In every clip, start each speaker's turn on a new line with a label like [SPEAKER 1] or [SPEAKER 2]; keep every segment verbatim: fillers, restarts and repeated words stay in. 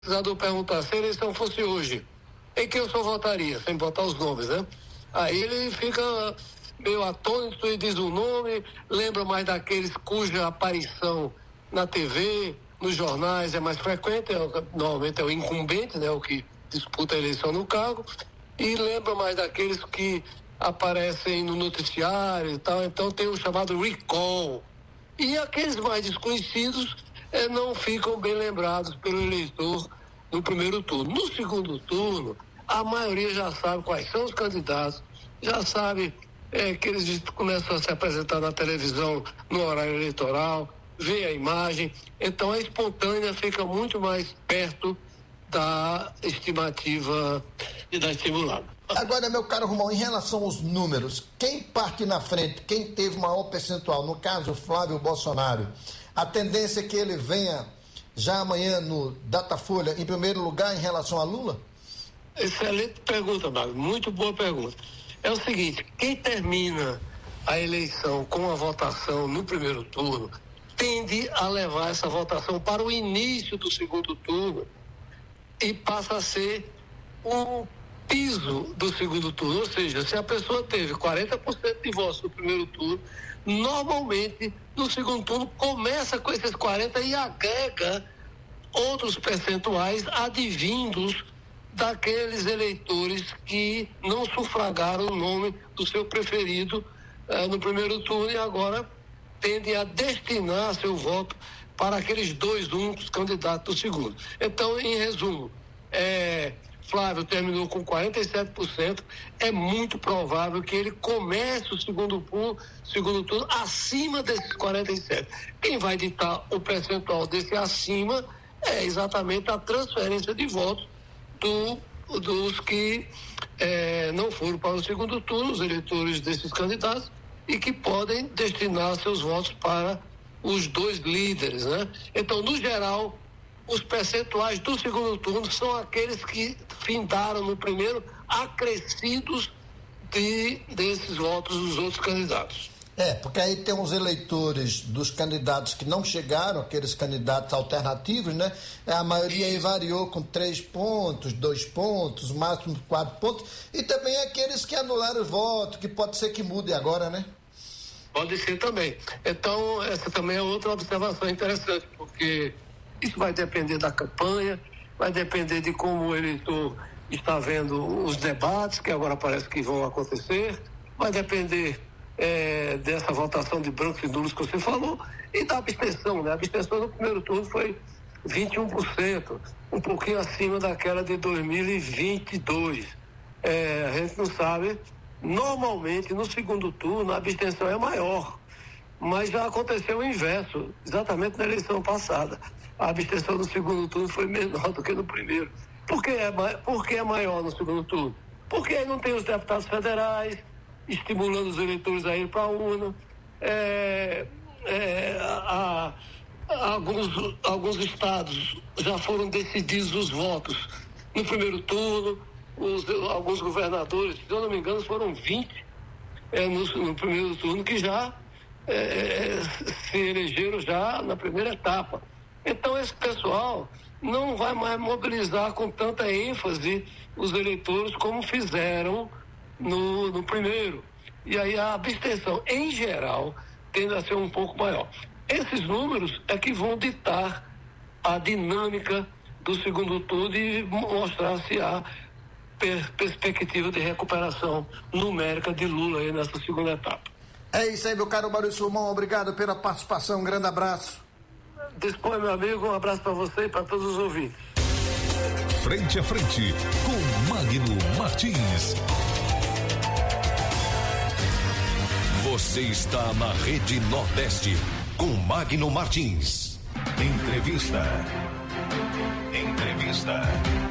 [SPEAKER 1] o legislador perguntar se a eleição fosse hoje, em quem o senhor votaria, sem botar os nomes, né? Aí ele fica meio atônito e diz o nome, lembra mais daqueles cuja aparição na T V, nos jornais é mais frequente, é, normalmente é o incumbente, né, o que disputa a eleição no cargo, e lembra mais daqueles que aparecem no noticiário e tal, então tem o chamado recall. E aqueles mais desconhecidos eh, não ficam bem lembrados pelo eleitor no primeiro turno. No segundo turno, a maioria já sabe quais são os candidatos, já sabe eh, que eles começam a se apresentar na televisão no horário eleitoral, vê a imagem, então a espontânea fica muito mais perto da estimativa e da estimulada.
[SPEAKER 2] Agora, meu caro Romão, em relação aos números, quem parte na frente, quem teve maior percentual, no caso Flávio Bolsonaro, a tendência é que ele venha já amanhã no Datafolha em primeiro lugar em relação a Lula?
[SPEAKER 1] Excelente pergunta, Mário, muito boa pergunta. É o seguinte, quem termina a eleição com a votação no primeiro turno tende a levar essa votação para o início do segundo turno e passa a ser um piso do segundo turno, ou seja, se a pessoa teve quarenta por cento de votos no primeiro turno, normalmente no segundo turno começa com esses quarenta e agrega outros percentuais advindos daqueles eleitores que não sufragaram o nome do seu preferido eh, no primeiro turno e agora tendem a destinar seu voto para aqueles dois únicos candidatos do segundo. Então, em resumo, é, Flávio terminou com quarenta e sete por cento, é muito provável que ele comece o segundo turno, segundo turno acima desses quarenta e sete. Quem vai ditar o percentual desse acima é exatamente a transferência de votos do, dos que é, não foram para o segundo turno, os eleitores desses candidatos, e que podem destinar seus votos para os dois líderes, né? Então, no geral, os percentuais do segundo turno são aqueles que findaram no primeiro, acrescidos de, desses votos dos outros candidatos.
[SPEAKER 2] É, porque aí tem os eleitores dos candidatos que não chegaram, aqueles candidatos alternativos, né? A maioria aí variou com três pontos, dois pontos, máximo quatro pontos, e também aqueles que anularam o voto, que pode ser que mude agora, né?
[SPEAKER 1] Pode ser também. Então, essa também é outra observação interessante, porque isso vai depender da campanha, vai depender de como o eleitor está vendo os debates, que agora parece que vão acontecer, vai depender é, dessa votação de brancos e nulos que você falou, e da abstenção, né? A abstenção no primeiro turno foi vinte e um por cento, um pouquinho acima daquela de dois mil e vinte e dois. É, a gente não sabe. Normalmente, no segundo turno, a abstenção é maior, mas já aconteceu o inverso, exatamente na eleição passada. A abstenção no segundo turno foi menor do que no primeiro. Por que é, por que é maior no segundo turno? Porque aí não tem os deputados federais estimulando os eleitores a ir para a urna. É, é, a, a, alguns, alguns estados já foram decididos os votos no primeiro turno. Os, alguns governadores, se eu não me engano, foram vinte é, no, no primeiro turno que já é, se elegeram já na primeira etapa. Então esse pessoal não vai mais mobilizar com tanta ênfase os eleitores como fizeram no, no primeiro. E aí a abstenção, em geral, tende a ser um pouco maior. Esses números é que vão ditar a dinâmica do segundo turno e mostrar se há perspectiva de recuperação numérica de Lula aí nessa segunda etapa.
[SPEAKER 2] É isso aí, meu caro Maurício Romão, obrigado pela participação, um grande abraço.
[SPEAKER 1] Dispõe, meu amigo, um abraço para você e para todos os ouvintes.
[SPEAKER 3] Frente a frente com Magno Martins. Você está na Rede Nordeste com Magno Martins. Entrevista. Entrevista.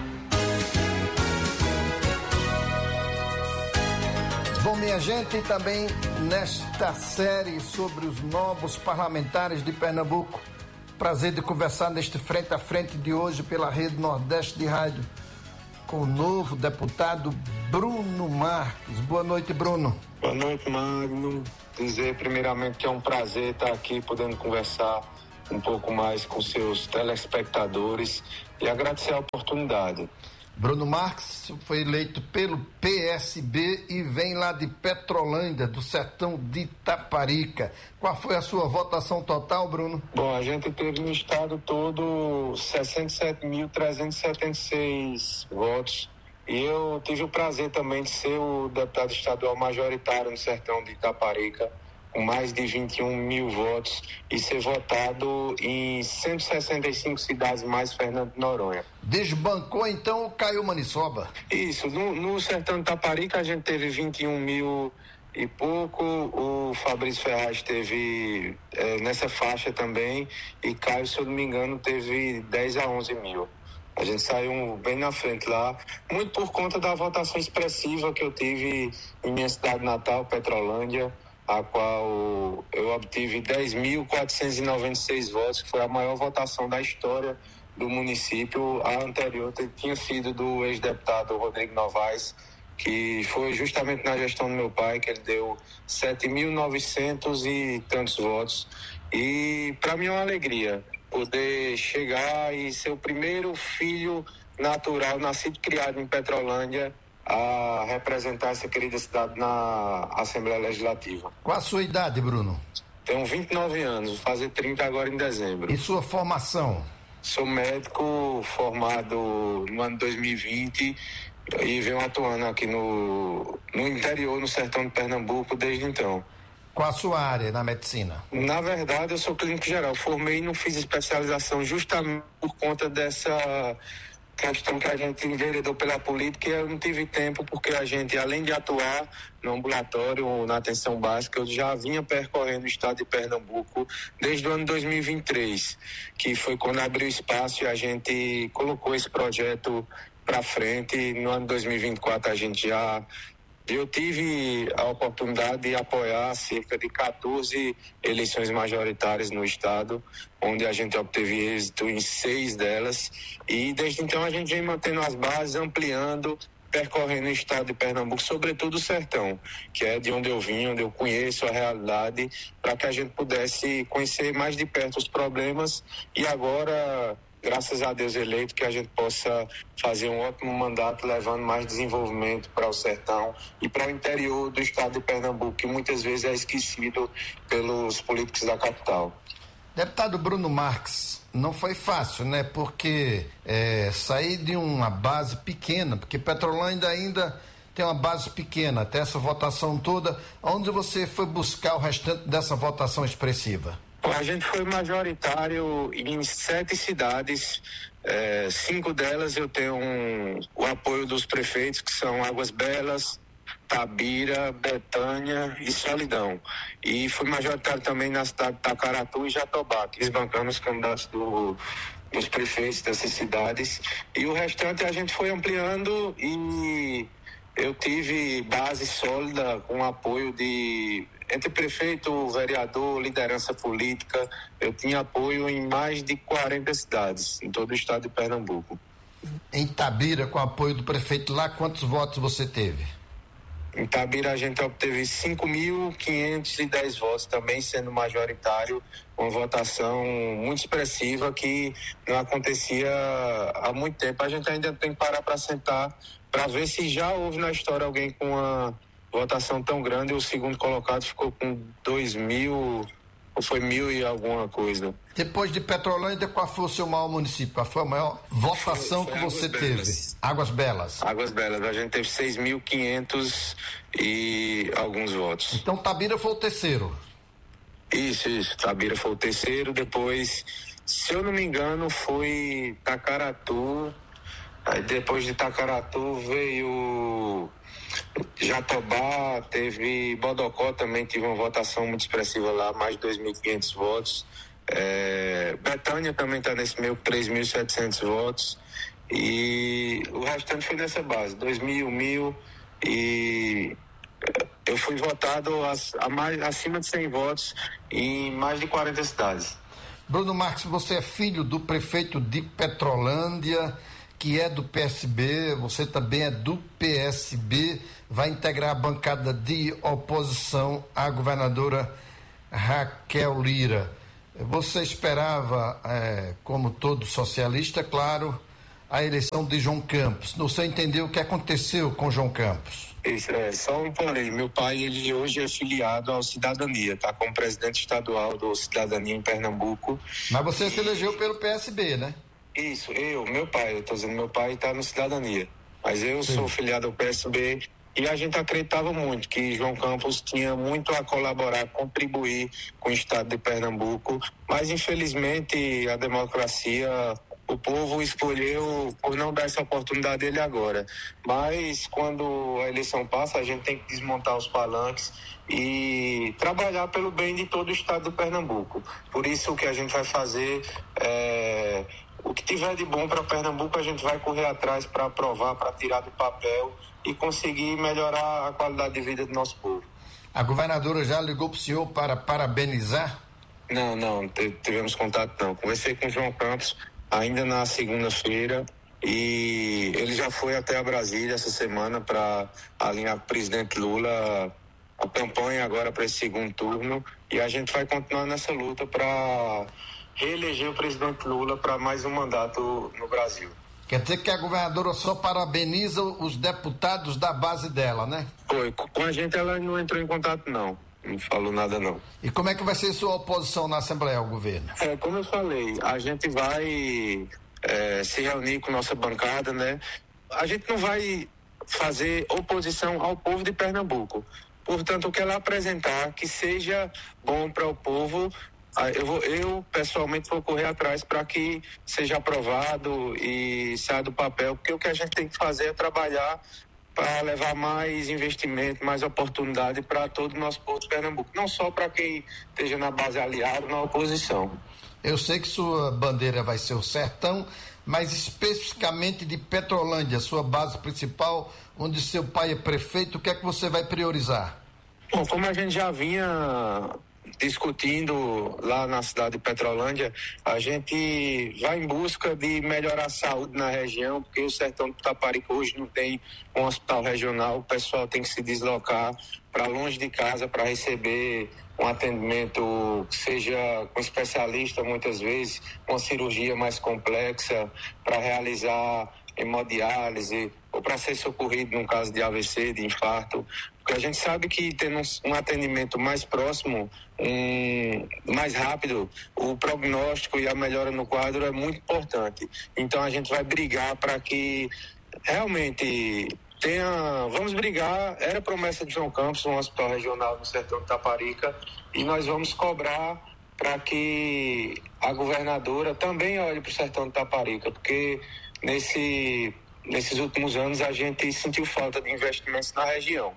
[SPEAKER 2] Bom, minha gente, também nesta série sobre os novos parlamentares de Pernambuco, prazer de conversar neste frente a frente de hoje pela Rede Nordeste de Rádio com o novo deputado Bruno Marques. Boa noite, Bruno.
[SPEAKER 4] Boa noite, Magno. Dizer primeiramente que é um prazer estar aqui podendo conversar um pouco mais com seus telespectadores e agradecer a oportunidade.
[SPEAKER 2] Bruno Marques foi eleito pelo P S B e vem lá de Petrolândia, do sertão de Itaparica. Qual foi a sua votação total, Bruno?
[SPEAKER 4] Bom, a gente teve no estado todo sessenta e sete mil trezentos e setenta e seis votos. E eu tive o prazer também de ser o deputado estadual majoritário no sertão de Itaparica, com mais de vinte e um mil votos, e ser votado em cento e sessenta e cinco cidades mais Fernando de Noronha.
[SPEAKER 2] Desbancou então o Caio Maniçoba?
[SPEAKER 4] Isso, no, no sertão de Itaparica a gente teve vinte e um mil e pouco, o Fabrício Ferraz teve é, nessa faixa também, e Caio, se eu não me engano, teve dez a onze mil. A gente saiu bem na frente lá, muito por conta da votação expressiva que eu tive em minha cidade natal, Petrolândia, a qual eu obtive dez mil quatrocentos e noventa e seis votos, que foi a maior votação da história do município. A anterior tinha sido do ex-deputado Rodrigo Novaes, que foi justamente na gestão do meu pai, que ele deu sete mil e novecentos e tantos votos. E para mim é uma alegria poder chegar e ser o primeiro filho natural, nascido e criado em Petrolândia, a representar essa querida cidade na Assembleia Legislativa.
[SPEAKER 2] Qual a sua idade, Bruno?
[SPEAKER 4] Tenho vinte e nove anos, vou fazer trinta agora em dezembro.
[SPEAKER 2] E sua formação?
[SPEAKER 4] Sou médico formado no ano dois mil e vinte e venho atuando aqui no, no interior, no sertão de Pernambuco, desde então.
[SPEAKER 2] Qual a sua área na medicina?
[SPEAKER 4] Na verdade, eu sou clínico geral. Formei e não fiz especialização justamente por conta dessa questão que a gente enveredou pela política, e eu não tive tempo porque a gente, além de atuar no ambulatório, na atenção básica, eu já vinha percorrendo o estado de Pernambuco desde o ano dois mil e vinte e três, que foi quando abriu espaço e a gente colocou esse projeto para frente. No ano dois mil e vinte e quatro a gente já... Eu tive a oportunidade de apoiar cerca de quatorze eleições majoritárias no estado, onde a gente obteve êxito em seis delas, e desde então a gente vem mantendo as bases, ampliando, percorrendo o estado de Pernambuco, sobretudo o sertão, que é de onde eu vim, onde eu conheço a realidade, para que a gente pudesse conhecer mais de perto os problemas, e agora, graças a Deus eleito, que a gente possa fazer um ótimo mandato, levando mais desenvolvimento para o sertão e para o interior do estado de Pernambuco, que muitas vezes é esquecido pelos políticos da capital.
[SPEAKER 2] Deputado Bruno Marques, não foi fácil, né? Porque é, sair de uma base pequena, porque Petrolândia ainda tem uma base pequena, até essa votação toda, onde você foi buscar o restante dessa votação expressiva?
[SPEAKER 4] A gente foi majoritário em sete cidades, é, cinco delas eu tenho um, o apoio dos prefeitos, que são Águas Belas, Tabira, Betânia e Solidão. E fui majoritário também na cidade de Tacaratu e Jatobá, desbancando os candidatos do, dos prefeitos dessas cidades. E o restante a gente foi ampliando, e eu tive base sólida com apoio de... Entre prefeito, vereador, liderança política, eu tinha apoio em mais de quarenta cidades, em todo o estado de Pernambuco.
[SPEAKER 2] Em Tabira, com apoio do prefeito lá, quantos votos você teve?
[SPEAKER 4] Em Tabira a gente obteve cinco mil quinhentos e dez votos, também sendo majoritário, uma votação muito expressiva que não acontecia há muito tempo. A gente ainda tem que parar para sentar para ver se já houve na história alguém com uma votação tão grande. O segundo colocado ficou com dois mil, ou foi mil e alguma coisa.
[SPEAKER 2] Depois de Petrolândia, qual foi o seu maior município? Qual foi a maior votação foi, foi que você
[SPEAKER 4] Águas
[SPEAKER 2] teve?
[SPEAKER 4] Belas.
[SPEAKER 2] Águas Belas.
[SPEAKER 4] Águas Belas, a gente teve seis mil e quinhentos e alguns votos.
[SPEAKER 2] Então Tabira foi o terceiro.
[SPEAKER 4] Isso, isso. Tabira foi o terceiro, depois, se eu não me engano, foi Tacaratu. Aí depois de Tacaratu veio Jatobá, teve Bodocó também, tive uma votação muito expressiva lá, mais de dois mil e quinhentos votos. É, Betânia também está nesse meio, três mil e setecentos votos. E o restante foi nessa base, dois mil, mil, e eu fui votado a, a mais, acima de cem votos em mais de quarenta cidades.
[SPEAKER 2] Bruno Marques, você é filho do prefeito de Petrolândia, que é do P S B, você também é do P S B, vai integrar a bancada de oposição à governadora Raquel Lira. Você esperava, é, como todo socialista, claro, a eleição de João Campos. Você entendeu o que aconteceu com João Campos?
[SPEAKER 4] Isso, é, só um porém, meu pai, ele hoje é filiado ao Cidadania, tá como presidente estadual do Cidadania em Pernambuco.
[SPEAKER 2] Mas você e... se elegeu pelo P S B, né?
[SPEAKER 4] Isso, eu, meu pai, eu tô dizendo, meu pai tá no Cidadania, mas eu Sim. sou filiado ao P S B e a gente acreditava muito que João Campos tinha muito a colaborar, contribuir com o estado de Pernambuco, mas infelizmente a democracia... O povo escolheu por não dar essa oportunidade a ele agora. Mas quando a eleição passa, a gente tem que desmontar os palanques e trabalhar pelo bem de todo o estado de Pernambuco. Por isso o que a gente vai fazer é... O que tiver de bom para Pernambuco, a gente vai correr atrás para aprovar, para tirar do papel e conseguir melhorar a qualidade de vida do nosso povo.
[SPEAKER 2] A governadora já ligou para o senhor para parabenizar?
[SPEAKER 4] Não, não, tivemos contato não. Conversei com o João Campos ainda na segunda-feira e ele já foi até a Brasília essa semana para alinhar com o presidente Lula a campanha agora para esse segundo turno e a gente vai continuar nessa luta para reeleger o presidente Lula para mais um mandato no Brasil.
[SPEAKER 2] Quer dizer que a governadora só parabeniza os deputados da base dela, né?
[SPEAKER 4] Foi, com a gente ela não entrou em contato não. Não falou nada não.
[SPEAKER 2] E como é que vai ser sua oposição na Assembleia ao governo?
[SPEAKER 4] É, como eu falei, a gente vai é, se reunir com nossa bancada, né? A gente não vai fazer oposição ao povo de Pernambuco. Portanto, o que ela apresentar que seja bom para o povo, eu, vou, eu pessoalmente vou correr atrás para que seja aprovado e saia do papel, porque o que a gente tem que fazer é trabalhar para levar mais investimento, mais oportunidade para todo o nosso povo de Pernambuco, não só para quem esteja na base aliada, na oposição.
[SPEAKER 2] Eu sei que sua bandeira vai ser o Sertão, mas especificamente de Petrolândia, sua base principal, onde seu pai é prefeito, o que é que você vai priorizar?
[SPEAKER 4] Bom, como a gente já vinha discutindo lá na cidade de Petrolândia, a gente vai em busca de melhorar a saúde na região, porque o Sertão do Taparica hoje não tem um hospital regional, o pessoal tem que se deslocar para longe de casa para receber um atendimento que seja com especialista, muitas vezes, uma cirurgia mais complexa, para realizar hemodiálise ou para ser socorrido num caso de A V C, de infarto. Porque a gente sabe que tendo um, um atendimento mais próximo, um, mais rápido, o prognóstico e a melhora no quadro é muito importante. Então a gente vai brigar para que realmente tenha, vamos brigar, era promessa de João Campos, um hospital regional no Sertão do Taparica, e nós vamos cobrar para que a governadora também olhe para o Sertão do Taparica, porque nesse, nesses últimos anos a gente sentiu falta de investimentos na região.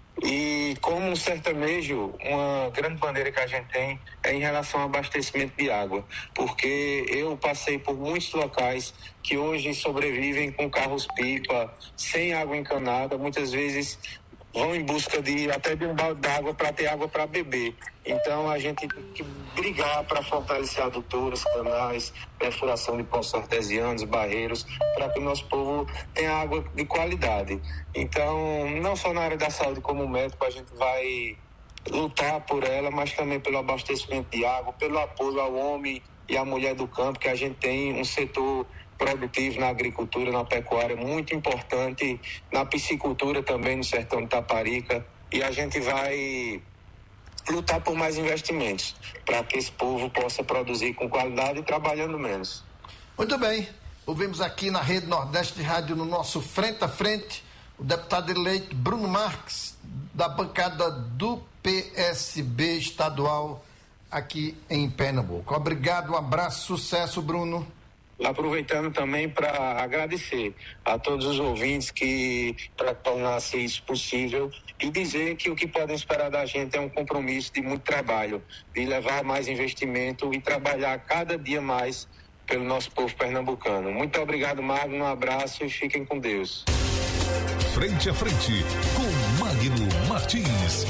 [SPEAKER 4] E como um sertanejo, uma grande bandeira que a gente tem é em relação ao abastecimento de água, porque eu passei por muitos locais que hoje sobrevivem com carros-pipa, sem água encanada, muitas vezes vão em busca de até de um balde d'água para ter água para beber. Então a gente tem que brigar para fortalecer adutoras, canais, perfuração de poços artesianos, barreiros, para que o nosso povo tenha água de qualidade. Então, não só na área da saúde como médico, a gente vai lutar por ela, mas também pelo abastecimento de água, pelo apoio ao homem e à mulher do campo, que a gente tem um setor produtivo na agricultura, na pecuária, muito importante, na piscicultura também no Sertão do Taparica, e a gente vai lutar por mais investimentos, para que esse povo possa produzir com qualidade e trabalhando menos.
[SPEAKER 2] Muito bem, ouvimos aqui na Rede Nordeste de Rádio, no nosso Frente a Frente, o deputado eleito Bruno Marques, da bancada do P S B estadual aqui em Pernambuco. Obrigado, um abraço, sucesso, Bruno.
[SPEAKER 4] Aproveitando também para agradecer a todos os ouvintes que para tornar-se isso possível e dizer que o que podem esperar da gente é um compromisso de muito trabalho, de levar mais investimento e trabalhar cada dia mais pelo nosso povo pernambucano. Muito obrigado, Magno, um abraço e fiquem com Deus.
[SPEAKER 3] Frente a Frente, com Magno Martins.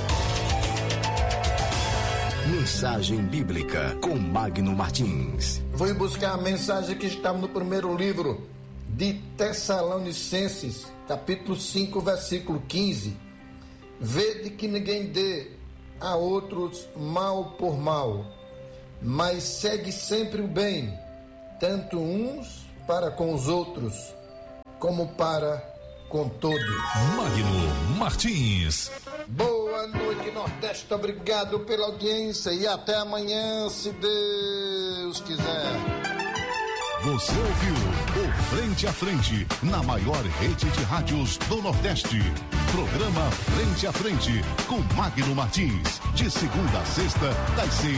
[SPEAKER 3] Mensagem Bíblica com Magno Martins.
[SPEAKER 2] Vou buscar a mensagem que está no primeiro livro de Tessalonicenses, capítulo cinco, versículo quinze. Vede que ninguém dê a outros mal por mal, mas segue sempre o bem, tanto uns para com os outros, como para com todos.
[SPEAKER 3] Magno Martins.
[SPEAKER 2] Boa noite, Nordeste. Obrigado pela audiência e até amanhã, se Deus quiser.
[SPEAKER 3] Você ouviu o Frente a Frente, na maior rede de rádios do Nordeste. Programa Frente a Frente, com Magno Martins, de segunda a sexta, das seis.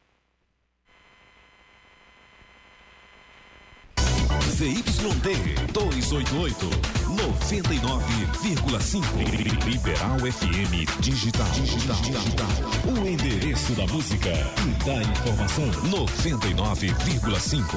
[SPEAKER 3] Z Y D duzentos e oitenta e oito, noventa e nove vírgula cinco. Liberal F M Digital. Digital. Digital. O endereço da música e da informação. noventa e nove vírgula cinco.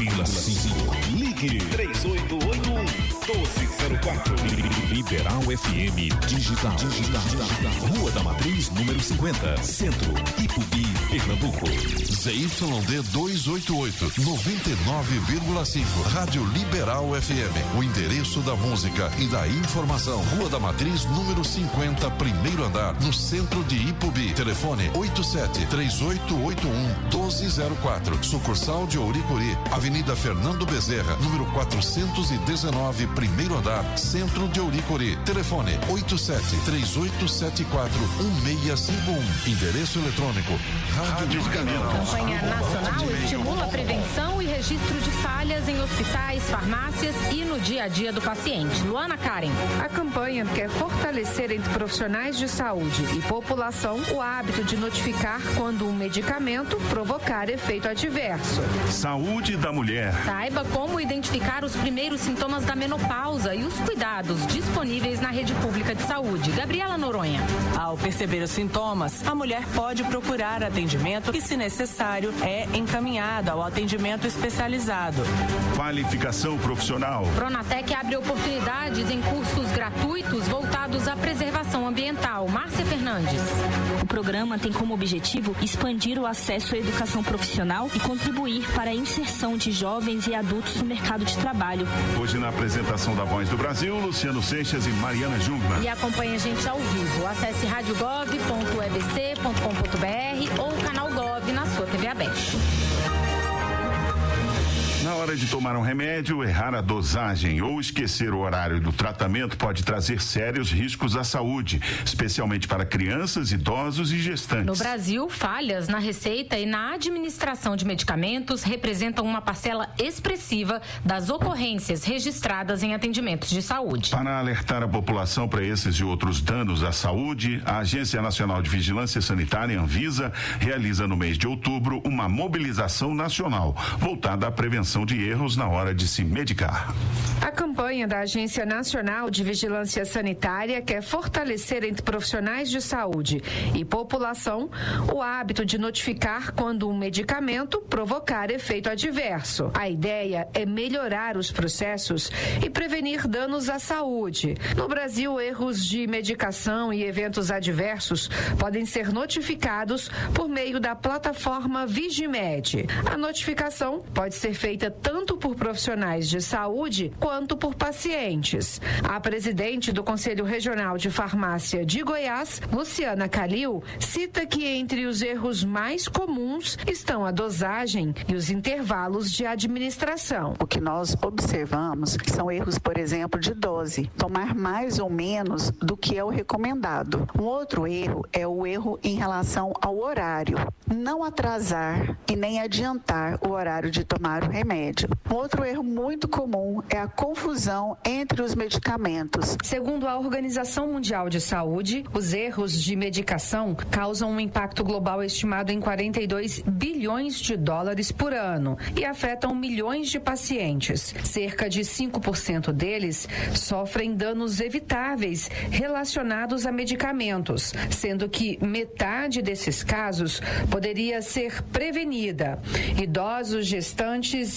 [SPEAKER 3] Ligue três oito oito um, doze zero quatro. Liberal F M Digital. Digital. Rua da Matriz, número cinquenta, Centro, Ipubi, Pernambuco. Z Y D duzentos e oitenta e oito, noventa e nove vírgula cinco. Rádio Liberal F M. O endereço da música e da informação. Rua da Matriz, número cinquenta, primeiro andar, no centro de Ipubi. Telefone oito sete três oito oito um, doze zero quatro. Sucursal de Ouricuri. Avenida Fernando Bezerra, número quatrocentos e dezenove, primeiro andar, centro de Ouricuri. Telefone oito sete três oito sete quatro um seis cinco um. Endereço eletrônico Rádio Liberal.
[SPEAKER 5] Campanha nacional estimula a prevenção e registro de falhas em hospitais, farmácias e no dia a dia do paciente. Luana Karen.
[SPEAKER 6] A campanha quer fortalecer entre profissionais de saúde e população o hábito de notificar quando um medicamento provocar efeito adverso.
[SPEAKER 7] Saúde da mulher.
[SPEAKER 5] Saiba como identificar os primeiros sintomas da menopausa e os cuidados disponíveis na rede pública de saúde. Gabriela Noronha.
[SPEAKER 8] Ao perceber os sintomas, a mulher pode procurar atendimento e, se necessário, é encaminhada ao atendimento especializado.
[SPEAKER 7] Qualificação profissional.
[SPEAKER 5] Pronatec abre oportunidades em cursos gratuitos voltados à preservação ambiental. Márcia Fernandes.
[SPEAKER 9] O programa tem como objetivo expandir o acesso à educação profissional e contribuir para a inserção de jovens e adultos no mercado de trabalho.
[SPEAKER 7] Hoje, na apresentação da Voz do Brasil, Luciano Seixas e Mariana Jungmann.
[SPEAKER 5] E acompanhe a gente ao vivo. Acesse rádio gov ponto e b c ponto com ponto b r ou o canal Gov na sua T V aberta.
[SPEAKER 7] Na hora de tomar um remédio, errar a dosagem ou esquecer o horário do tratamento pode trazer sérios riscos à saúde, especialmente para crianças, idosos e gestantes.
[SPEAKER 5] No Brasil, falhas na receita e na administração de medicamentos representam uma parcela expressiva das ocorrências registradas em atendimentos de saúde.
[SPEAKER 7] Para alertar a população para esses e outros danos à saúde, a Agência Nacional de Vigilância Sanitária, Anvisa, realiza no mês de outubro uma mobilização nacional voltada à prevenção de erros na hora de se medicar.
[SPEAKER 6] A campanha da Agência Nacional de Vigilância Sanitária quer fortalecer entre profissionais de saúde e população o hábito de notificar quando um medicamento provocar efeito adverso. A ideia é melhorar os processos e prevenir danos à saúde. No Brasil, erros de medicação e eventos adversos podem ser notificados por meio da plataforma Vigimed. A notificação pode ser feita tanto por profissionais de saúde quanto por pacientes. A presidente do Conselho Regional de Farmácia de Goiás, Luciana Calil, cita que entre os erros mais comuns estão a dosagem e os intervalos de administração.
[SPEAKER 10] O que nós observamos são erros, por exemplo, de dose, tomar mais ou menos do que é o recomendado. Um outro erro é o erro em relação ao horário, não atrasar e nem adiantar o horário de tomar o remédio. Um outro erro muito comum é a confusão entre os medicamentos.
[SPEAKER 6] Segundo a Organização Mundial de Saúde, os erros de medicação causam um impacto global estimado em quarenta e dois bilhões de dólares por ano e afetam milhões de pacientes. Cerca de cinco por cento deles sofrem danos evitáveis relacionados a medicamentos, sendo que metade desses casos poderia ser prevenida. Idosos, gestantes e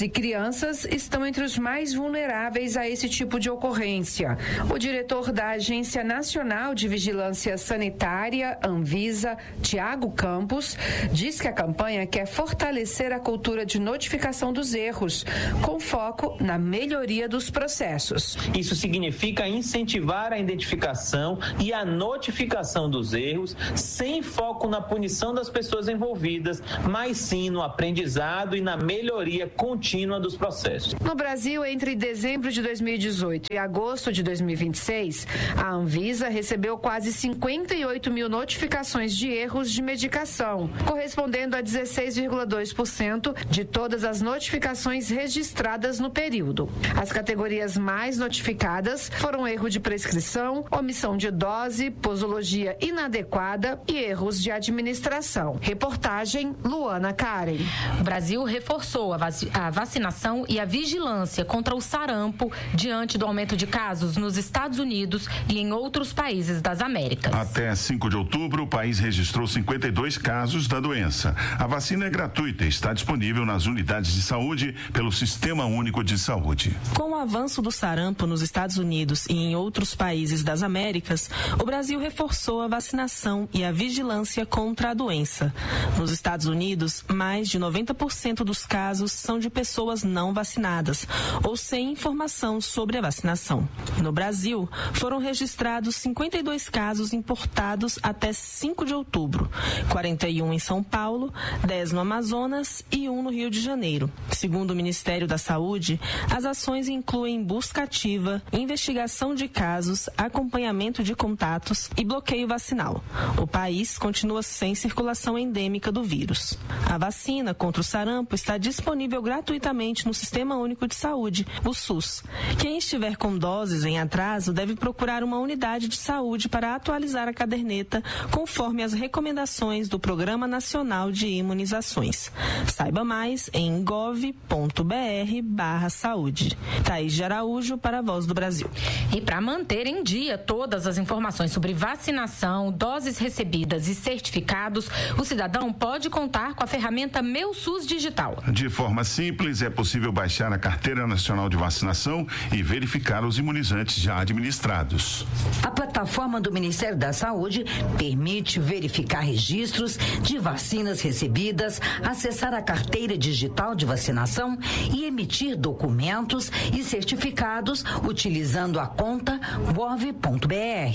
[SPEAKER 6] e crianças estão entre os mais vulneráveis a esse tipo de ocorrência. O diretor da Agência Nacional de Vigilância Sanitária, Anvisa, Tiago Campos, diz que a campanha quer fortalecer a cultura de notificação dos erros, com foco na melhoria dos processos.
[SPEAKER 11] Isso significa incentivar a identificação e a notificação dos erros, sem foco na punição das pessoas envolvidas, mas sim no aprendizado e na melhoria contínua dos processos.
[SPEAKER 6] No Brasil, entre dezembro de dois mil e dezoito e agosto de dois mil e vinte e seis, a Anvisa recebeu quase cinquenta e oito mil notificações de erros de medicação, correspondendo a dezesseis vírgula dois por cento de todas as notificações registradas no período. As categorias mais notificadas foram erro de prescrição, omissão de dose, posologia inadequada e erros de administração. Reportagem Luana Karen.
[SPEAKER 5] O Brasil reforçou a, vac- a vacinação e a vigilância contra o sarampo diante do aumento de casos nos Estados Unidos e em outros países das Américas.
[SPEAKER 7] Até cinco de outubro, o país registrou cinquenta e dois casos da doença. A vacina é gratuita e está disponível nas unidades de saúde pelo Sistema Único de Saúde.
[SPEAKER 8] Com o avanço do sarampo nos Estados Unidos e em outros países das Américas, o Brasil reforçou a vacinação e a vigilância contra a doença. Nos Estados Unidos, mais de noventa por cento dos casos são de pessoas não vacinadas ou sem informação sobre a vacinação. No Brasil, foram registrados cinquenta e dois casos importados até cinco de outubro, quarenta e um em São Paulo, dez no Amazonas e um no Rio de Janeiro. Segundo o Ministério da Saúde, as ações incluem busca ativa, investigação de casos, acompanhamento de contatos e bloqueio vacinal. O país continua sem circulação endêmica do vírus. A vacina contra o sarampo está disponível gratuitamente no Sistema Único de Saúde, o SUS. Quem estiver com doses em atraso deve procurar uma unidade de saúde para atualizar a caderneta conforme as recomendações do Programa Nacional de Imunizações. Saiba mais em gov ponto br barra saúde. Thaís de Araújo para a Voz do Brasil.
[SPEAKER 5] E para manter em dia todas as informações sobre vacinação, doses recebidas e certificados, o cidadão pode contar com a ferramenta Meu SUS Digital.
[SPEAKER 7] De forma simples, é possível baixar a Carteira Nacional de Vacinação e verificar os imunizantes já administrados.
[SPEAKER 12] A plataforma do Ministério da Saúde permite verificar registros de vacinas recebidas, acessar a carteira digital de vacinação e emitir documentos e certificados utilizando a conta gov ponto br.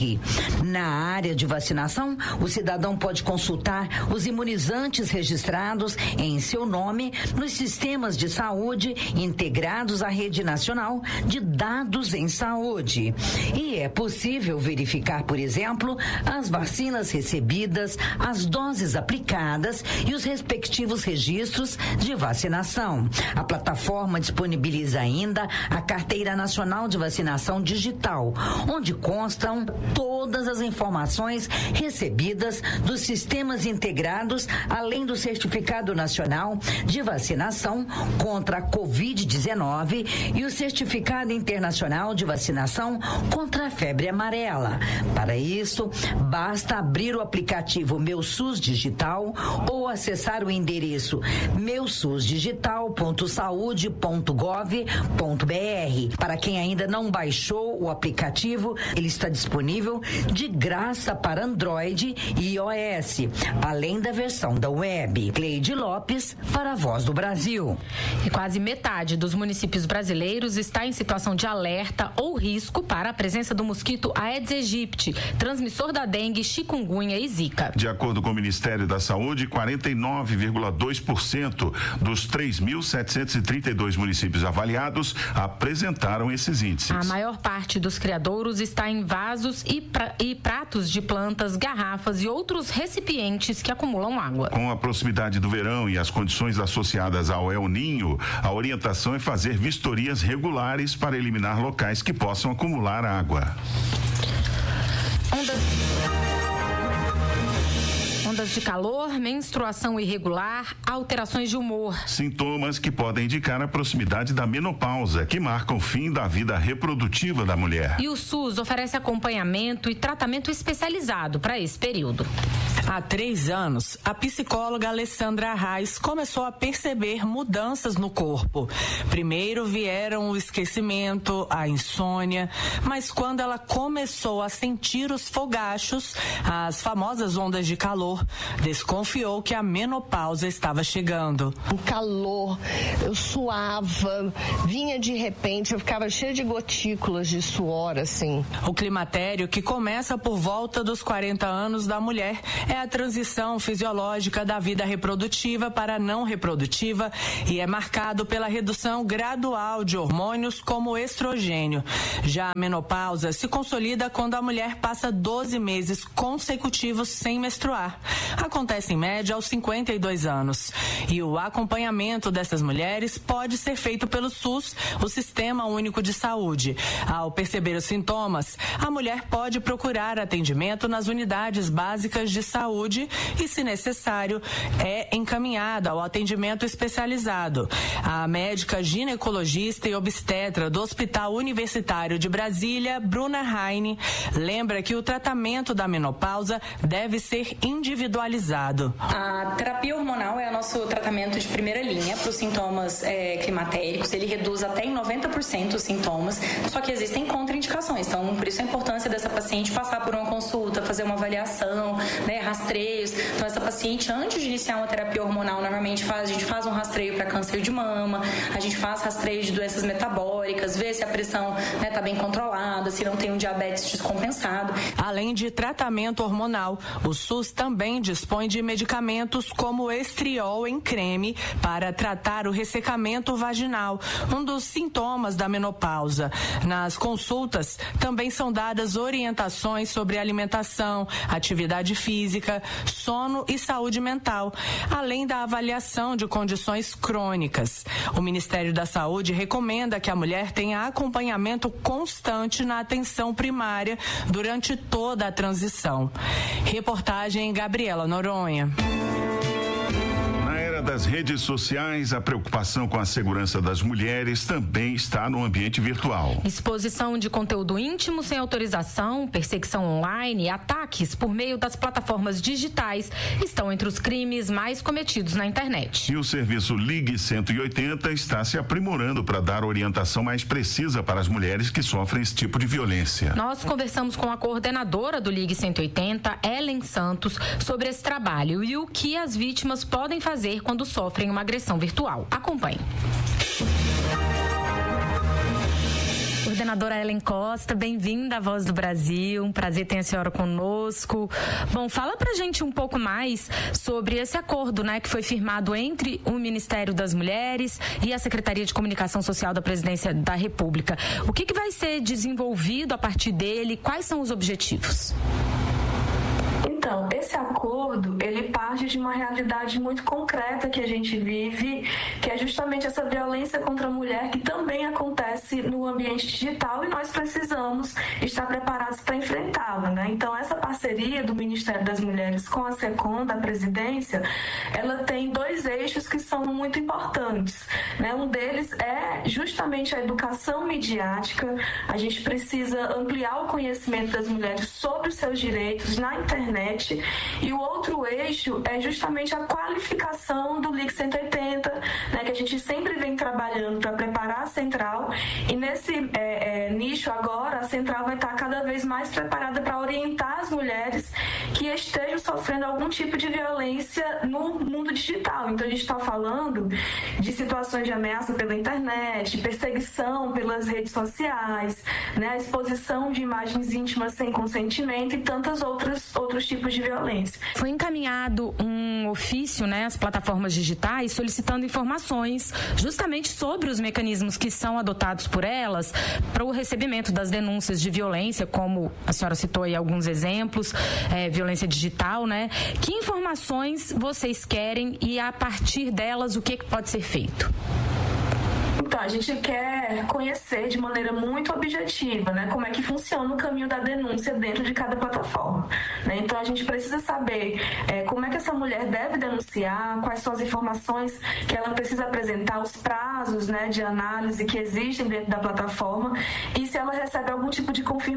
[SPEAKER 12] Na área de vacinação, o cidadão pode consultar os imunizantes registrados em seu nome nos sistemas de saúde integrados à Rede Nacional de Dados em Saúde. E é possível verificar, por exemplo, as vacinas recebidas, as doses aplicadas e os respectivos registros de vacinação. A plataforma disponibiliza ainda a Carteira Nacional de Vacinação Digital, onde constam todas as informações recebidas dos sistemas integrados, além do Certificado Nacional de Vacinação contra a covid dezenove e o Certificado Internacional de Vacinação contra a febre amarela. Para isso, basta abrir o aplicativo Meu SUS Digital ou acessar o endereço meu sus digital ponto saude ponto gov ponto br. Para quem ainda não baixou o aplicativo, ele está disponível de graça para Android e iOS, além da versão da web. Cleide Lopes para a Voz do Brasil.
[SPEAKER 5] E quase metade dos municípios brasileiros está em situação de alerta ou risco para a presença do mosquito Aedes aegypti, transmissor da dengue, chikungunya e zika.
[SPEAKER 7] De acordo com o Ministério da Saúde, quarenta e nove vírgula dois por cento dos três mil setecentos e trinta e dois municípios avaliados apresentaram esses índices.
[SPEAKER 5] A maior parte dos criadouros está em vasos e, pra, e pratos de plantas, garrafas e outros recipientes que acumulam água.
[SPEAKER 7] Com a proximidade do verão e as condições associadas ao El Ninho, a orientação é fazer vistorias regulares para eliminar locais que possam acumular água.
[SPEAKER 5] Ondas... Ondas de calor, menstruação irregular, alterações de humor.
[SPEAKER 7] Sintomas que podem indicar a proximidade da menopausa, que marca o fim da vida reprodutiva da mulher.
[SPEAKER 5] E o SUS oferece acompanhamento e tratamento especializado para esse período.
[SPEAKER 8] Há três anos, a psicóloga Alessandra Arraes começou a perceber mudanças no corpo. Primeiro vieram o esquecimento, a insônia, mas quando ela começou a sentir os fogachos, as famosas ondas de calor, desconfiou que a menopausa estava chegando.
[SPEAKER 13] O calor, eu suava, vinha de repente, eu ficava cheia de gotículas de suor, assim.
[SPEAKER 8] O climatério, que começa por volta dos quarenta anos da mulher, é a transição fisiológica da vida reprodutiva para não reprodutiva e é marcado pela redução gradual de hormônios como o estrogênio. Já a menopausa se consolida quando a mulher passa doze meses consecutivos sem menstruar. Acontece em média aos cinquenta e dois anos. E o acompanhamento dessas mulheres pode ser feito pelo SUS, o Sistema Único de Saúde. Ao perceber os sintomas, a mulher pode procurar atendimento nas unidades básicas de saúde e, se necessário, é encaminhada ao atendimento especializado. A médica ginecologista e obstetra do Hospital Universitário de Brasília, Bruna Heine, lembra que o tratamento da menopausa deve ser individualizado.
[SPEAKER 14] A terapia hormonal é o nosso tratamento de primeira linha para os sintomas é, climatéricos. Ele reduz até em noventa por cento os sintomas, só que existem contraindicações. Então, por isso a importância dessa paciente passar por uma consulta, fazer uma avaliação, né, rastreios. Então, essa paciente, antes de iniciar uma terapia hormonal, normalmente faz, a gente faz um rastreio para câncer de mama, a gente faz rastreio de doenças metabólicas, vê se a pressão está, né, bem controlada, se não tem um diabetes descompensado.
[SPEAKER 8] Além de tratamento hormonal, o SUS também dispõe de medicamentos como o estriol em creme para tratar o ressecamento vaginal, um dos sintomas da menopausa. Nas consultas, também são dadas orientações sobre alimentação, atividade física, sono e saúde mental, além da avaliação de condições crônicas. O Ministério da Saúde recomenda que a mulher tenha acompanhamento constante na atenção primária durante toda a transição. Reportagem Gabriela Noronha.
[SPEAKER 7] Das redes sociais, a preocupação com a segurança das mulheres também está no ambiente virtual.
[SPEAKER 5] Exposição de conteúdo íntimo sem autorização, perseguição online e ataques por meio das plataformas digitais estão entre os crimes mais cometidos na internet.
[SPEAKER 7] E o serviço Ligue cento e oitenta está se aprimorando para dar orientação mais precisa para as mulheres que sofrem esse tipo de violência.
[SPEAKER 5] Nós conversamos com a coordenadora do Ligue cento e oitenta, Ellen Santos, sobre esse trabalho e o que as vítimas podem fazer quando quando sofrem uma agressão virtual. Acompanhe. Coordenadora Ellen Costa, bem-vinda à Voz do Brasil, um prazer ter a senhora conosco. Bom, fala pra gente um pouco mais sobre esse acordo, né, que foi firmado entre o Ministério das Mulheres e a Secretaria de Comunicação Social da Presidência da República. O que que vai ser desenvolvido a partir dele? Quais são os objetivos?
[SPEAKER 15] Então, esse acordo, ele parte de uma realidade muito concreta que a gente vive, que é justamente essa violência contra a mulher que também acontece no ambiente digital e nós precisamos estar preparados para enfrentá-la, né? Então, essa parceria do Ministério das Mulheres com a SECOM, da Presidência, ela tem dois eixos que são muito importantes, né? Um deles é justamente a educação midiática. A gente precisa ampliar o conhecimento das mulheres sobre os seus direitos na internet. E o outro eixo é justamente a qualificação do Ligue cento e oitenta, né, que a gente sempre vem trabalhando para preparar a central. E nesse é, é, nicho agora, a central vai estar cada vez mais preparada para orientar as mulheres que estejam sofrendo algum tipo de violência no mundo digital. Então, a gente está falando de situações de ameaça pela internet, perseguição pelas redes sociais, né, a exposição de imagens íntimas sem consentimento e tantas outras outros tipos de violência.
[SPEAKER 5] Foi encaminhado um ofício, né, às plataformas digitais solicitando informações justamente sobre os mecanismos que são adotados por elas para o recebimento das denúncias de violência, como a senhora citou aí alguns exemplos, é, violência digital, né? Que informações vocês querem e a partir delas o que pode ser feito?
[SPEAKER 15] Então, a gente quer conhecer de maneira muito objetiva, né, como é que funciona o caminho da denúncia dentro de cada plataforma, né? Então, a gente precisa saber é, como é que essa mulher deve denunciar, quais são as informações que ela precisa apresentar, os prazos, né, de análise que existem dentro da plataforma e se ela recebe algum tipo de confirmação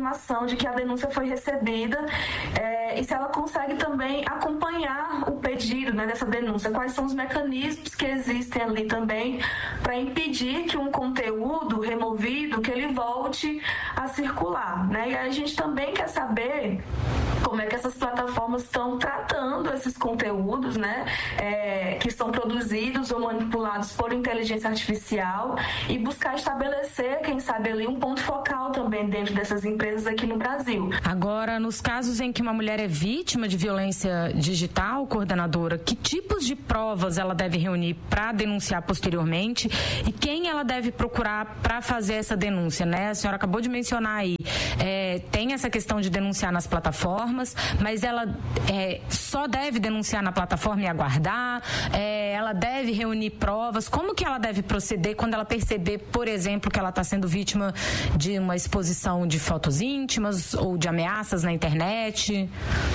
[SPEAKER 15] confirmação de que a denúncia foi recebida é, e se ela consegue também acompanhar o pedido, né, dessa denúncia, quais são os mecanismos que existem ali também para impedir que um conteúdo removido, que ele volte a circular, né? E a gente também quer saber como é que essas plataformas estão tratando esses conteúdos, né, é, que são produzidos ou manipulados por inteligência artificial e buscar estabelecer, quem sabe ali, um ponto focal também dentro dessas empresas aqui no Brasil.
[SPEAKER 5] Agora, nos casos em que uma mulher é vítima de violência digital, coordenadora, que tipos de provas ela deve reunir para denunciar posteriormente e quem ela deve procurar para fazer essa denúncia, né? A senhora acabou de mencionar aí, é, tem essa questão de denunciar nas plataformas, mas ela é, só deve denunciar na plataforma e aguardar, é, ela deve reunir provas, como que ela deve proceder quando ela perceber, por exemplo, que ela está sendo vítima de uma exposição de fotos íntimas ou de ameaças na internet?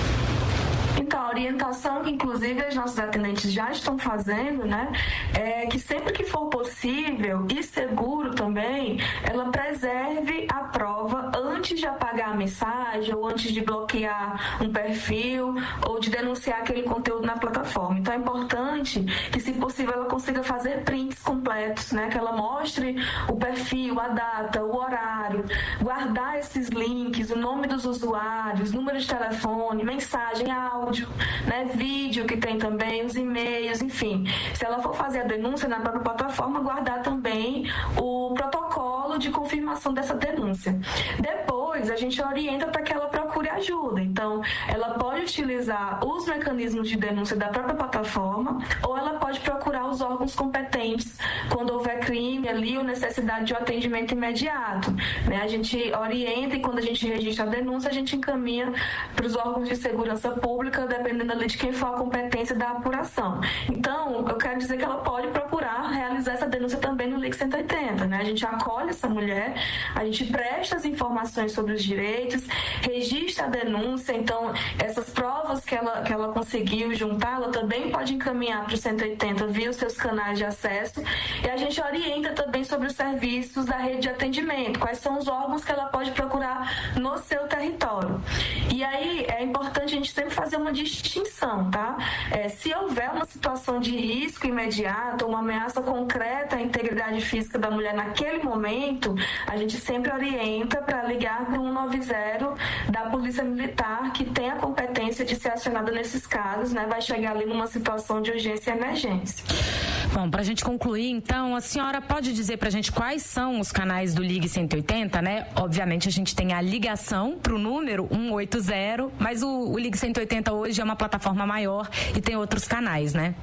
[SPEAKER 15] Então, a orientação que, inclusive, os nossos atendentes já estão fazendo, né, é que sempre que for possível e seguro também, ela preserve a prova antes de apagar a mensagem ou antes de bloquear um perfil ou de denunciar aquele conteúdo na plataforma. Então, é importante que, se possível, ela consiga fazer prints completos, né, que ela mostre o perfil, a data, o horário, guardar esses links, o nome dos usuários, número de telefone, mensagem, áudio, né, vídeo que tem também, os e-mails, enfim. Se ela for fazer a denúncia na própria plataforma, guardar também o protocolo de confirmação dessa denúncia. Depois, a gente orienta para que ela procure ajuda. Então, ela pode utilizar os mecanismos de denúncia da própria plataforma ou ela pode procurar os órgãos competentes quando houver crime ali ou necessidade de um atendimento imediato, né? A gente orienta e quando a gente registra a denúncia, a gente encaminha para os órgãos de segurança pública, dependendo ali de quem for a competência da apuração. Então, eu quero dizer que ela pode procurar realizar essa denúncia também no Ligue cento e oitenta, né? A gente acolhe essa mulher, a gente presta as informações sobre os direitos, registra a denúncia, então essas provas que ela, que ela conseguiu juntar, ela também pode encaminhar para o cento e oitenta via os seus canais de acesso e a gente orienta também sobre os serviços da rede de atendimento, quais são os órgãos que ela pode procurar no seu território. E aí é importante a gente sempre fazer uma distinção, tá? É, se houver uma situação de risco imediato, uma ameaça concreta à integridade física da mulher naquele momento, a gente sempre orienta para ligar para o cento e noventa da Polícia Militar, que tem a competência de ser acionada nesses casos, né? Vai chegar ali numa situação de urgência e emergência.
[SPEAKER 5] Bom, para a gente concluir, então, a senhora pode dizer para a gente quais são os canais do Ligue cento e oitenta, né? Obviamente, a gente tem a ligação para o número cento e oitenta, mas o, o Ligue cento e oitenta hoje é uma plataforma maior e tem outros canais, né?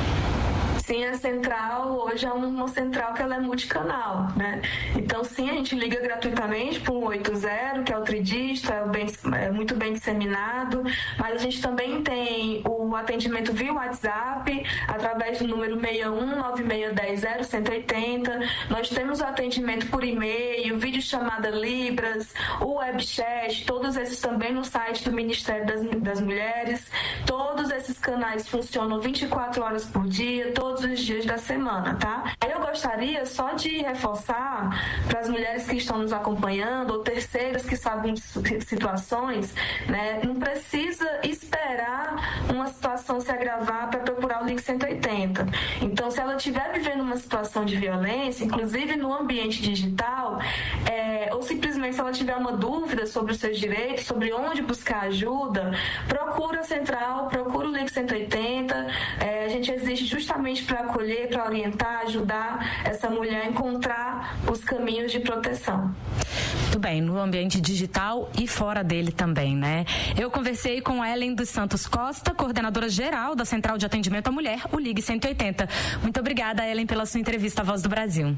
[SPEAKER 15] Sim, a central hoje é uma central que ela é multicanal, né? Então, sim, a gente liga gratuitamente para o cento e oitenta, que é o tridista, é, bem, é muito bem disseminado, mas a gente também tem o atendimento via WhatsApp, através do número seis um nove seis um zero zero cento e oitenta. Nós temos o atendimento por e-mail, videochamada Libras, o webchat, todos esses também no site do Ministério das, das Mulheres. Todos esses canais funcionam vinte e quatro horas por dia, todos os dias da semana, tá? Eu gostaria só de reforçar para as mulheres que estão nos acompanhando ou terceiras que sabem de situações, né? Não precisa esperar uma situação se agravar para procurar o Ligue cento e oitenta. Então, se ela estiver vivendo uma situação de violência, inclusive no ambiente digital, é, ou simplesmente se ela tiver uma dúvida sobre os seus direitos, sobre onde buscar ajuda, procura a central, procura o Ligue cento e oitenta. É, a gente existe justamente para acolher, para orientar, ajudar essa mulher a encontrar os caminhos de proteção.
[SPEAKER 5] Muito bem, no ambiente digital e fora dele também, né? Eu conversei com Ellen dos Santos Costa, coordenadora geral da Central de Atendimento à Mulher, o Ligue cento e oitenta. Muito obrigada, Ellen, pela sua entrevista à Voz do Brasil.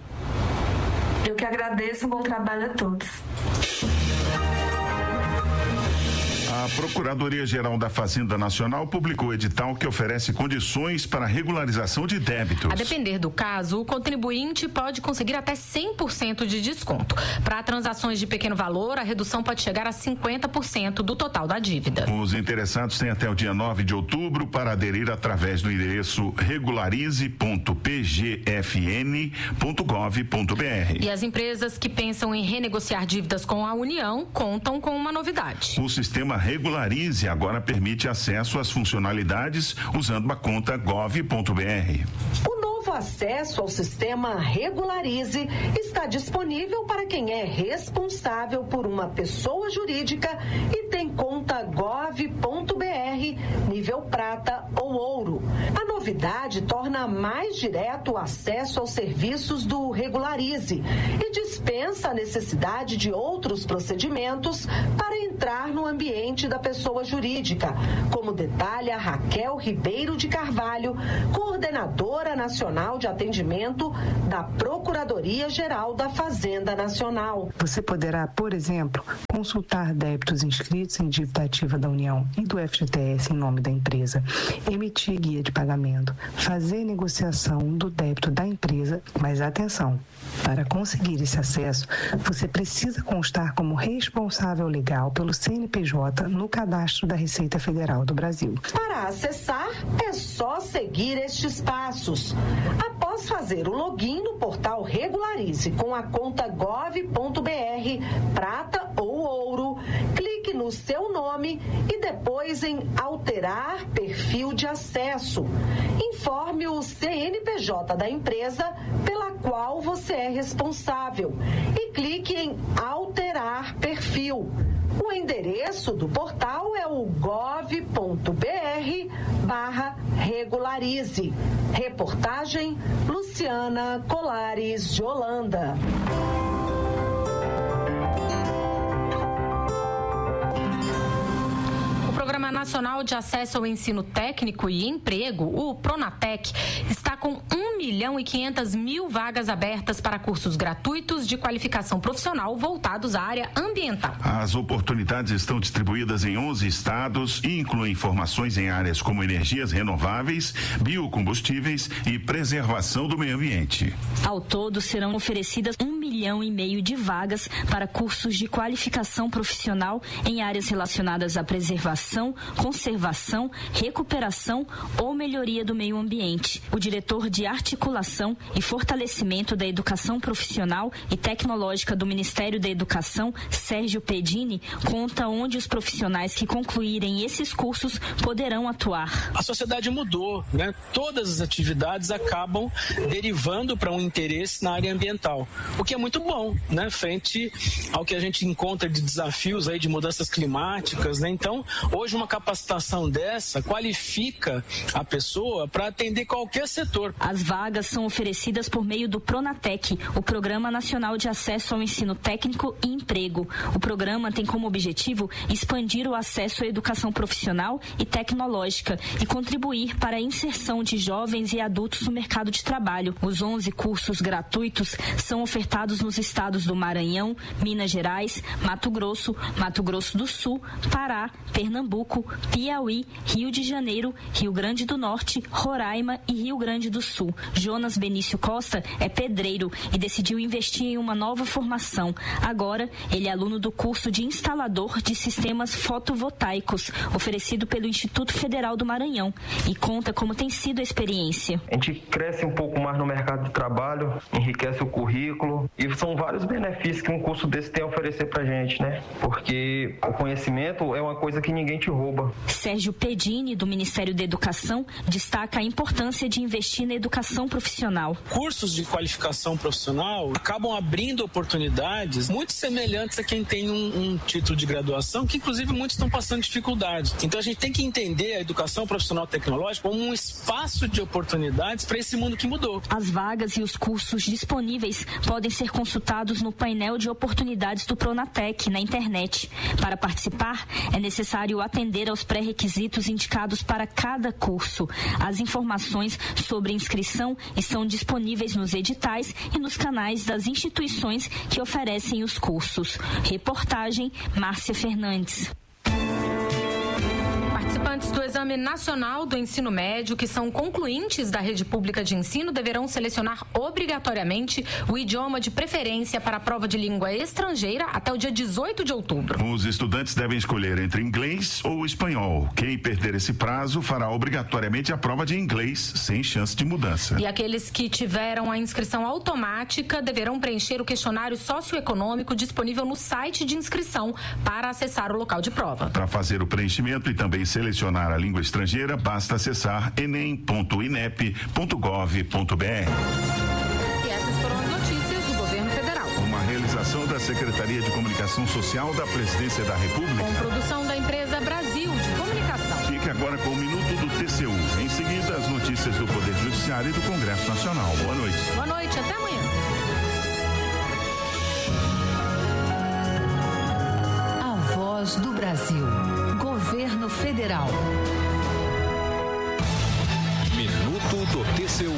[SPEAKER 15] Eu que agradeço, um bom trabalho a todos.
[SPEAKER 7] A Procuradoria-Geral da Fazenda Nacional publicou edital que oferece condições para regularização de débitos.
[SPEAKER 5] A depender do caso, o contribuinte pode conseguir até cem por cento de desconto. Para transações de pequeno valor, a redução pode chegar a cinquenta por cento do total da dívida.
[SPEAKER 7] Os interessados têm até o dia nove de outubro para aderir através do endereço regularize ponto p g f n ponto gov ponto b r.
[SPEAKER 5] E as empresas que pensam em renegociar dívidas com a União contam com uma novidade.
[SPEAKER 7] O sistema Regularize agora permite acesso às funcionalidades usando a conta gov ponto b r.
[SPEAKER 16] O novo acesso ao sistema Regularize está disponível para quem é responsável por uma pessoa jurídica e tem conta gov ponto b r, nível prata ou ouro. A novidade torna mais direto o acesso aos serviços do Regularize e dispensa a necessidade de outros procedimentos para entrar no ambiente da pessoa jurídica, como detalha Raquel Ribeiro de Carvalho, coordenadora nacional de atendimento da Procuradoria-Geral da Fazenda Nacional.
[SPEAKER 17] Você poderá, por exemplo, consultar débitos inscritos em dívida ativa da União e do F G T S em nome da empresa, emitir guia de pagamento, fazer negociação do débito da empresa, mas atenção, para conseguir esse acesso, você precisa constar como responsável legal pelo C N P J no cadastro da Receita Federal do Brasil.
[SPEAKER 16] Para acessar, é só seguir estes passos. Após fazer o login no portal Regularize com a conta gov ponto b r, prata ou ouro, clique no seu nome e depois em alterar perfil de acesso. Informe o C N P J da empresa pela qual você é responsável e clique em alterar perfil. O endereço do portal é o gov ponto b r barra regularize. Reportagem Luciana Colares de Holanda.
[SPEAKER 5] O Programa Nacional de Acesso ao Ensino Técnico e Emprego, o Pronatec, está com um milhão e quinhentas mil vagas abertas para cursos gratuitos de qualificação profissional voltados à área ambiental.
[SPEAKER 7] As oportunidades estão distribuídas em onze estados e incluem formações em áreas como energias renováveis, biocombustíveis e preservação do meio ambiente.
[SPEAKER 9] Ao todo, serão oferecidas um milhão e meio de vagas para cursos de qualificação profissional em áreas relacionadas à preservação, conservação, recuperação ou melhoria do meio ambiente. O diretor de Articulação e Fortalecimento da Educação Profissional e Tecnológica do Ministério da Educação, Sérgio Pedini, conta onde os profissionais que concluírem esses cursos poderão atuar.
[SPEAKER 18] A sociedade mudou, né? Todas as atividades acabam derivando para um interesse na área ambiental, o que é muito bom, né? Frente ao que a gente encontra de desafios aí de mudanças climáticas, né? Então, hoje uma capacitação dessa qualifica a pessoa para atender qualquer setor.
[SPEAKER 9] As vagas são oferecidas por meio do Pronatec, o Programa Nacional de Acesso ao Ensino Técnico e Emprego. O programa tem como objetivo expandir o acesso à educação profissional e tecnológica e contribuir para a inserção de jovens e adultos no mercado de trabalho. Os onze cursos gratuitos são ofertados nos estados do Maranhão, Minas Gerais, Mato Grosso, Mato Grosso do Sul, Pará, Pernambuco, Piauí, Rio de Janeiro, Rio Grande do Norte, Roraima e Rio Grande do Sul. Jonas Benício Costa é pedreiro e decidiu investir em uma nova formação. Agora, ele é aluno do curso de instalador de sistemas fotovoltaicos, oferecido pelo Instituto Federal do Maranhão, e conta como tem sido a experiência.
[SPEAKER 19] A gente cresce um pouco mais no mercado de trabalho, enriquece o currículo e são vários benefícios que um curso desse tem a oferecer pra gente, né? Porque o conhecimento é uma coisa que ninguém te rouba.
[SPEAKER 9] Sérgio Pedini, do Ministério da Educação, destaca a importância de investir na educação profissional.
[SPEAKER 18] Cursos de qualificação profissional acabam abrindo oportunidades muito semelhantes a quem tem um, um título de graduação, que inclusive muitos estão passando dificuldades. Então a gente tem que entender a educação profissional tecnológica como um espaço de oportunidades para esse mundo que mudou.
[SPEAKER 9] As vagas e os cursos disponíveis podem ser consultados no painel de oportunidades do Pronatec na internet. Para participar, é necessário atender aos pré-requisitos indicados para cada curso. As informações sobre inscrição estão disponíveis nos editais e nos canais das instituições que oferecem os cursos. Reportagem Márcia Fernandes.
[SPEAKER 5] Participantes do Exame Nacional do Ensino Médio, que são concluintes da rede pública de ensino, deverão selecionar obrigatoriamente o idioma de preferência para a prova de língua estrangeira até o dia dezoito de outubro.
[SPEAKER 7] Os estudantes devem escolher entre inglês ou espanhol. Quem perder esse prazo fará obrigatoriamente a prova de inglês, sem chance de mudança.
[SPEAKER 5] E aqueles que tiveram a inscrição automática deverão preencher o questionário socioeconômico disponível no site de inscrição para acessar o local de prova.
[SPEAKER 7] Para fazer o preenchimento e também selecionar a língua estrangeira, basta acessar enem ponto inep ponto gov ponto br.
[SPEAKER 5] E essas foram as notícias do governo federal.
[SPEAKER 7] Uma realização da Secretaria de Comunicação Social da Presidência da República.
[SPEAKER 5] Com produção da empresa Brasil de Comunicação.
[SPEAKER 7] Fique agora com o Minuto do T C U. Em seguida, as notícias do Poder Judiciário e do Congresso Nacional. Boa noite.
[SPEAKER 5] Boa noite, até amanhã.
[SPEAKER 20] A Voz do Brasil. Governo Federal.
[SPEAKER 3] Minuto do T C U.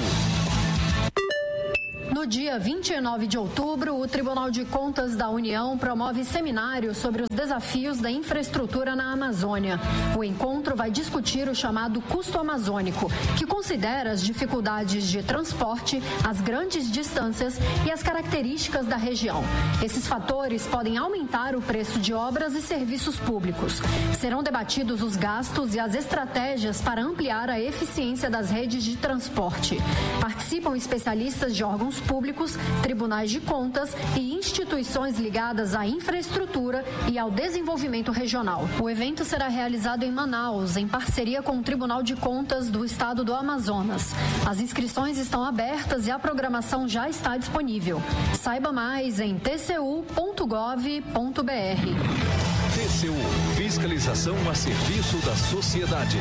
[SPEAKER 21] No dia vinte e nove de outubro, o Tribunal de Contas da União promove seminário sobre os desafios da infraestrutura na Amazônia. O encontro vai discutir o chamado custo amazônico, que considera as dificuldades de transporte, as grandes distâncias e as características da região. Esses fatores podem aumentar o preço de obras e serviços públicos. Serão debatidos os gastos e as estratégias para ampliar a eficiência das redes de transporte. Participam especialistas de órgãos públicos, tribunais de contas e instituições ligadas à infraestrutura e ao desenvolvimento regional. O evento será realizado em Manaus, em parceria com o Tribunal de Contas do Estado do Amazonas. As inscrições estão abertas e a programação já está disponível. Saiba mais em t c u ponto gov ponto br.
[SPEAKER 3] T C U, fiscalização a serviço da sociedade.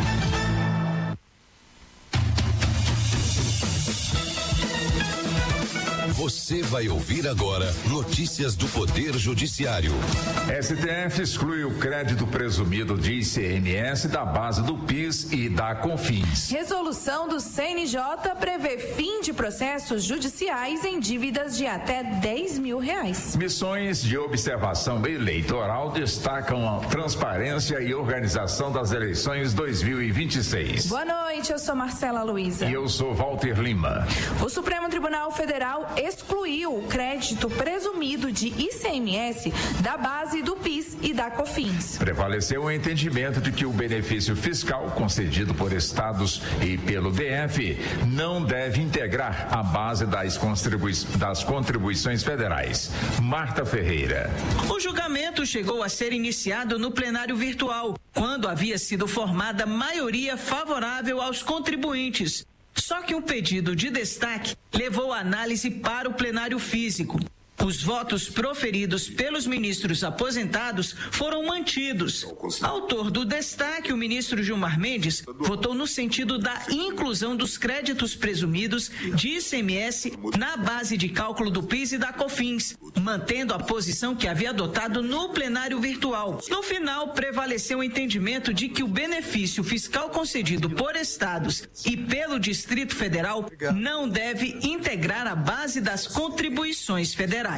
[SPEAKER 3] Você vai ouvir agora notícias do Poder Judiciário.
[SPEAKER 22] S T F exclui o crédito presumido de I C M S da base do PIS e da COFINS.
[SPEAKER 23] Resolução do C N J prevê fim de processos judiciais em dívidas de até dez mil reais.
[SPEAKER 22] Missões de observação eleitoral destacam a transparência e organização das eleições dois mil e vinte e seis.
[SPEAKER 23] Boa noite, eu sou Marcela Luiza.
[SPEAKER 22] E eu sou Walter Lima.
[SPEAKER 23] O Supremo Tribunal Federal excluiu o crédito presumido de I C M S da base do PIS e da COFINS.
[SPEAKER 22] Prevaleceu o entendimento de que o benefício fiscal concedido por estados e pelo D F não deve integrar a base das, contribui- das contribuições federais. Marta Ferreira.
[SPEAKER 24] O julgamento chegou a ser iniciado no plenário virtual, quando havia sido formada maioria favorável aos contribuintes. Só que um pedido de destaque levou a análise para o plenário físico. Os votos proferidos pelos ministros aposentados foram mantidos. Autor do destaque, o ministro Gilmar Mendes, votou no sentido da inclusão dos créditos presumidos de I C M S na base de cálculo do PIS e da COFINS, mantendo a posição que havia adotado no plenário virtual. No final, prevaleceu o entendimento de que o benefício fiscal concedido por estados e pelo Distrito Federal não deve integrar a base das contribuições federais.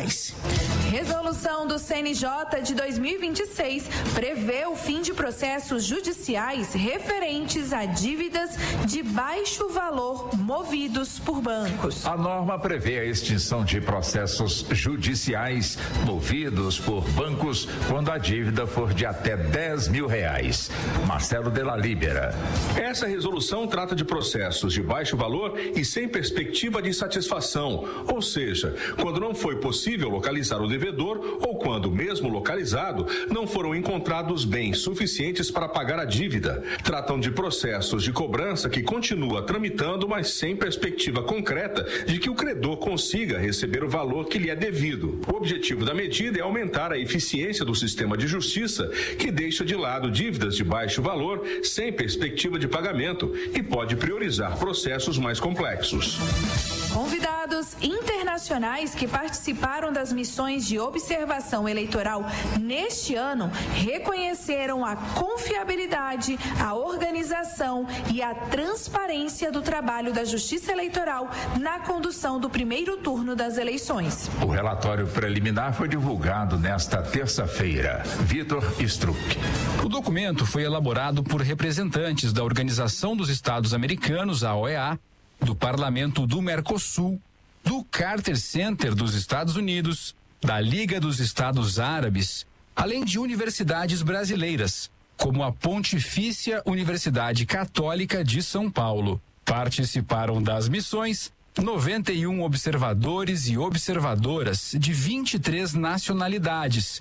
[SPEAKER 23] Resolução do C N J de dois mil e vinte e seis prevê o fim de processos judiciais referentes a dívidas de baixo valor movidos por bancos.
[SPEAKER 22] A norma prevê a extinção de processos judiciais movidos por bancos quando a dívida for de até dez mil reais. Marcelo de la Libera.
[SPEAKER 25] Essa resolução trata de processos de baixo valor e sem perspectiva de satisfação, ou seja, quando não foi possível localizar o devedor ou quando, mesmo localizado, não foram encontrados bens suficientes para pagar a dívida. Tratam de processos de cobrança que continua tramitando, mas sem perspectiva concreta de que o credor consiga receber o valor que lhe é devido. O objetivo da medida é aumentar a eficiência do sistema de justiça, que deixa de lado dívidas de baixo valor sem perspectiva de pagamento e pode priorizar processos mais complexos.
[SPEAKER 23] Convidados Estados internacionais que participaram das missões de observação eleitoral neste ano reconheceram a confiabilidade, a organização e a transparência do trabalho da Justiça Eleitoral na condução do primeiro turno das eleições.
[SPEAKER 22] O relatório preliminar foi divulgado nesta terça-feira. Vitor Struck.
[SPEAKER 1] O documento foi elaborado por representantes da Organização dos Estados Americanos, a O E A, do Parlamento do Mercosul, do Carter Center dos Estados Unidos, da Liga dos Estados Árabes, além de universidades brasileiras, como a Pontifícia Universidade Católica de São Paulo. Participaram das missões noventa e um observadores e observadoras de vinte e três nacionalidades.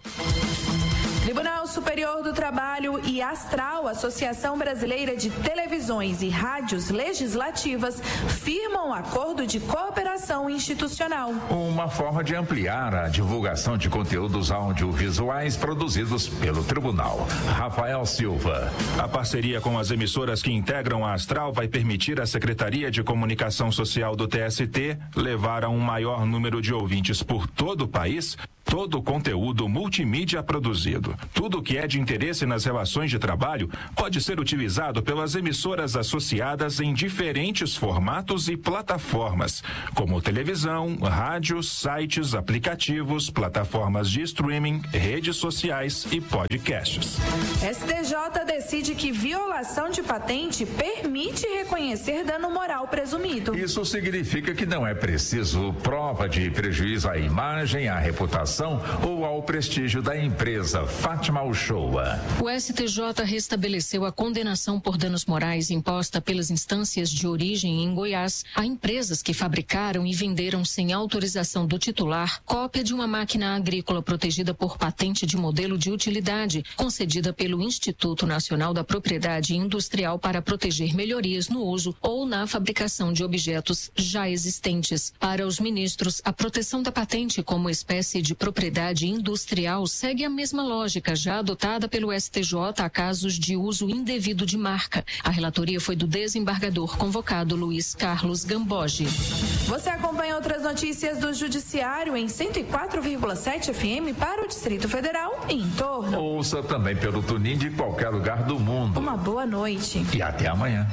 [SPEAKER 23] Tribunal Superior do Trabalho e Astral, Associação Brasileira de Televisões e Rádios Legislativas, firmam acordo de cooperação institucional.
[SPEAKER 22] Uma forma de ampliar a divulgação de conteúdos audiovisuais produzidos pelo tribunal. Rafael Silva.
[SPEAKER 2] A parceria com as emissoras que integram a Astral vai permitir à Secretaria de Comunicação Social do T S T levar a um maior número de ouvintes por todo o país todo o conteúdo multimídia produzido. Tudo que é de interesse nas relações de trabalho pode ser utilizado pelas emissoras associadas em diferentes formatos e plataformas, como televisão, rádio, sites, aplicativos, plataformas de streaming, redes sociais e podcasts.
[SPEAKER 23] S T J decide que violação de patente permite reconhecer dano moral presumido.
[SPEAKER 22] Isso significa que não é preciso prova de prejuízo à imagem, à reputação ou ao prestígio da empresa. Fátima Uchoa.
[SPEAKER 4] O S T J restabeleceu a condenação por danos morais imposta pelas instâncias de origem em Goiás a empresas que fabricaram e venderam sem autorização do titular cópia de uma máquina agrícola protegida por patente de modelo de utilidade concedida pelo Instituto Nacional da Propriedade Industrial para proteger melhorias no uso ou na fabricação de objetos já existentes. Para os ministros, a proteção da patente como espécie de propriedade industrial segue a mesma lógica já adotada pelo S T J a casos de uso indevido de marca. A relatoria foi do desembargador convocado Luiz Carlos Gamboge.
[SPEAKER 23] Você acompanha outras notícias do Judiciário em cento e quatro vírgula sete F M para o Distrito Federal e em torno.
[SPEAKER 22] Ouça também pelo TuneIn de qualquer lugar do mundo.
[SPEAKER 23] Uma boa noite.
[SPEAKER 22] E até amanhã.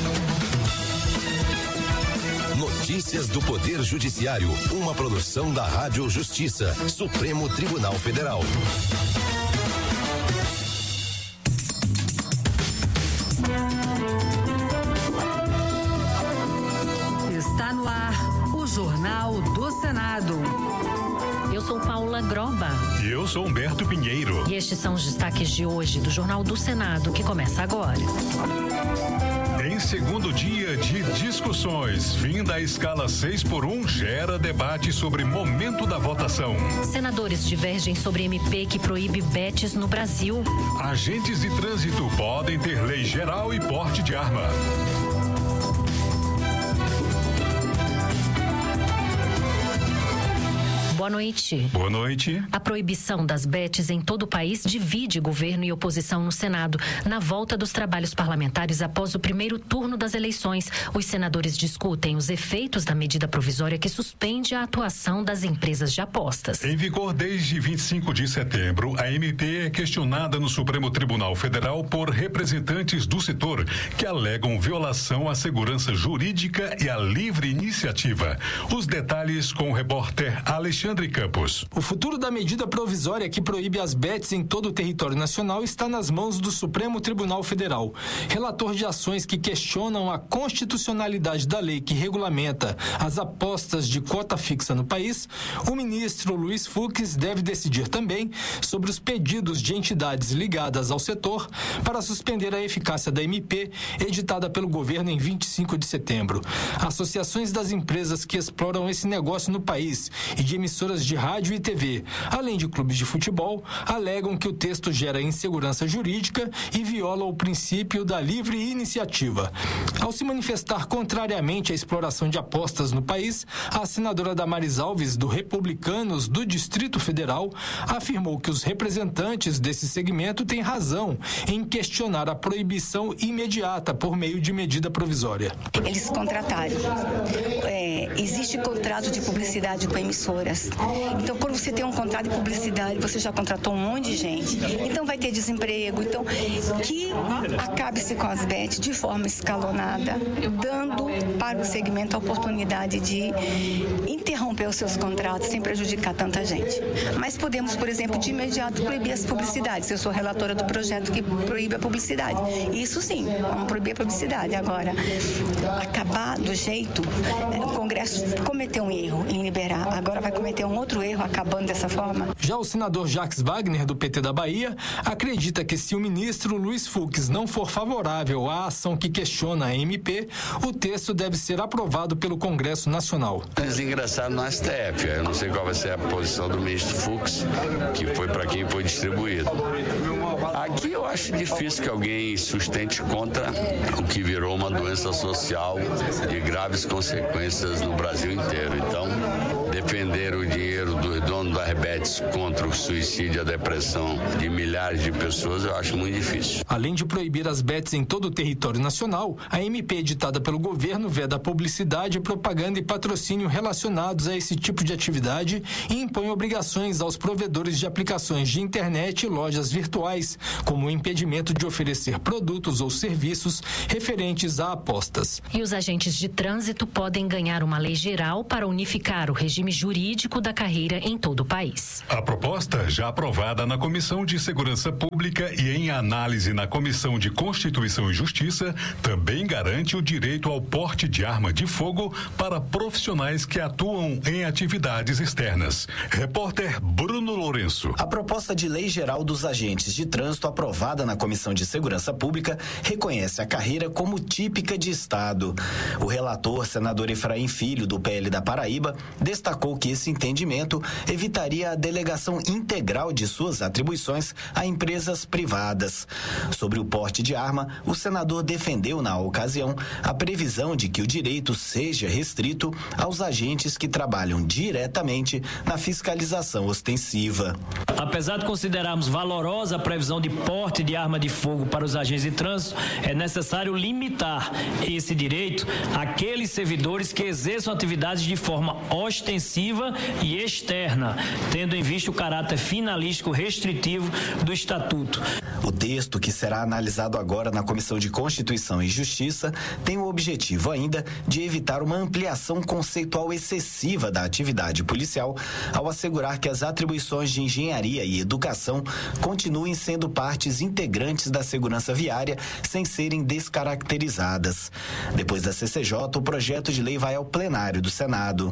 [SPEAKER 3] Notícias do Poder Judiciário, uma produção da Rádio Justiça, Supremo Tribunal Federal.
[SPEAKER 20] Está no ar o Jornal do Senado.
[SPEAKER 10] Eu sou Paula Groba.
[SPEAKER 11] E eu sou Humberto Pinheiro.
[SPEAKER 10] E estes são os destaques de hoje do Jornal do Senado, que começa agora.
[SPEAKER 11] Em segundo dia de discussões, fim da escala seis por um gera debate sobre momento da votação.
[SPEAKER 10] Senadores divergem sobre M P que proíbe bets no Brasil.
[SPEAKER 11] Agentes de trânsito podem ter lei geral e porte de arma.
[SPEAKER 10] Boa noite.
[SPEAKER 11] Boa noite.
[SPEAKER 10] A proibição das bets em todo o país divide governo e oposição no Senado. Na volta dos trabalhos parlamentares após o primeiro turno das eleições, os senadores discutem os efeitos da medida provisória que suspende a atuação das empresas de apostas.
[SPEAKER 11] Em vigor desde vinte e cinco de setembro, a M P é questionada no Supremo Tribunal Federal por representantes do setor que alegam violação à segurança jurídica e à livre iniciativa. Os detalhes com o repórter Alexandre Campos.
[SPEAKER 26] O futuro da medida provisória que proíbe as bets em todo o território nacional está nas mãos do Supremo Tribunal Federal. Relator de ações que questionam a constitucionalidade da lei que regulamenta as apostas de cota fixa no país, o ministro Luiz Fux deve decidir também sobre os pedidos de entidades ligadas ao setor para suspender a eficácia da M P editada pelo governo em vinte e cinco de setembro. Associações das empresas que exploram esse negócio no país e de emissoras emissoras de rádio e T V, além de clubes de futebol, alegam que o texto gera insegurança jurídica e viola o princípio da livre iniciativa. Ao se manifestar contrariamente à exploração de apostas no país, a senadora Damares Alves, do Republicanos do Distrito Federal, afirmou que os representantes desse segmento têm razão em questionar a proibição imediata por meio de medida provisória.
[SPEAKER 6] Eles contrataram. É, existe contrato de publicidade com emissoras. Então, quando você tem um contrato de publicidade, você já contratou um monte de gente. Então, vai ter desemprego. Então, que acabe-se com as bets de forma escalonada, dando para o segmento a oportunidade de interromper os seus contratos sem prejudicar tanta gente. Mas podemos, por exemplo, de imediato proibir as publicidades. Eu sou relatora do projeto que proíbe a publicidade. Isso sim, vamos proibir a publicidade. Agora, acabar do jeito, o Congresso cometeu um erro em liberar, agora vai cometer um outro erro acabando dessa forma.
[SPEAKER 26] Já o senador Jacques Wagner, do P T da Bahia, acredita que se o ministro Luiz Fux não for favorável à ação que questiona a M P, o texto deve ser aprovado pelo Congresso Nacional.
[SPEAKER 8] Eles ingressaram no S T F, eu não sei qual vai ser a posição do ministro Fux, que foi para quem foi distribuído. Aqui eu acho difícil que alguém sustente contra o que virou uma doença social de graves consequências no Brasil inteiro. Então, defender o dinheiro do dono das bets contra o suicídio e a depressão de milhares de pessoas, eu acho muito difícil.
[SPEAKER 26] Além de proibir as bets em todo o território nacional, a M P editada pelo governo veda publicidade, propaganda e patrocínio relacionados a esse tipo de atividade e impõe obrigações aos provedores de aplicações de internet e lojas virtuais, como o impedimento de oferecer produtos ou serviços referentes a apostas.
[SPEAKER 10] E os agentes de trânsito podem ganhar uma lei geral para unificar o regime jurídico da carreira em todo o país.
[SPEAKER 11] A proposta, já aprovada na Comissão de Segurança Pública e em análise na Comissão de Constituição e Justiça, também garante o direito ao porte de arma de fogo para profissionais que atuam em atividades externas. Repórter Bruno Lourenço.
[SPEAKER 12] A proposta de lei geral dos agentes de trânsito aprovada na Comissão de Segurança Pública reconhece a carreira como típica de Estado. O relator, senador Efraim Filho, do P L da Paraíba, destacou que esse entendimento evitaria a delegação integral de suas atribuições a empresas privadas. Sobre o porte de arma, o senador defendeu na ocasião a previsão de que o direito seja restrito aos agentes que trabalham diretamente na fiscalização ostensiva.
[SPEAKER 13] Apesar de considerarmos valorosa a previsão de porte de arma de fogo para os agentes de trânsito, é necessário limitar esse direito àqueles servidores que exerçam atividades de forma ostensiva e externa, tendo em vista o caráter finalístico restritivo do Estatuto.
[SPEAKER 12] O texto, que será analisado agora na Comissão de Constituição e Justiça, tem o objetivo ainda de evitar uma ampliação conceitual excessiva da atividade policial, ao assegurar que as atribuições de engenharia e educação continuem sendo partes integrantes da segurança viária sem serem descaracterizadas. Depois da C C J, o projeto de lei vai ao plenário do Senado.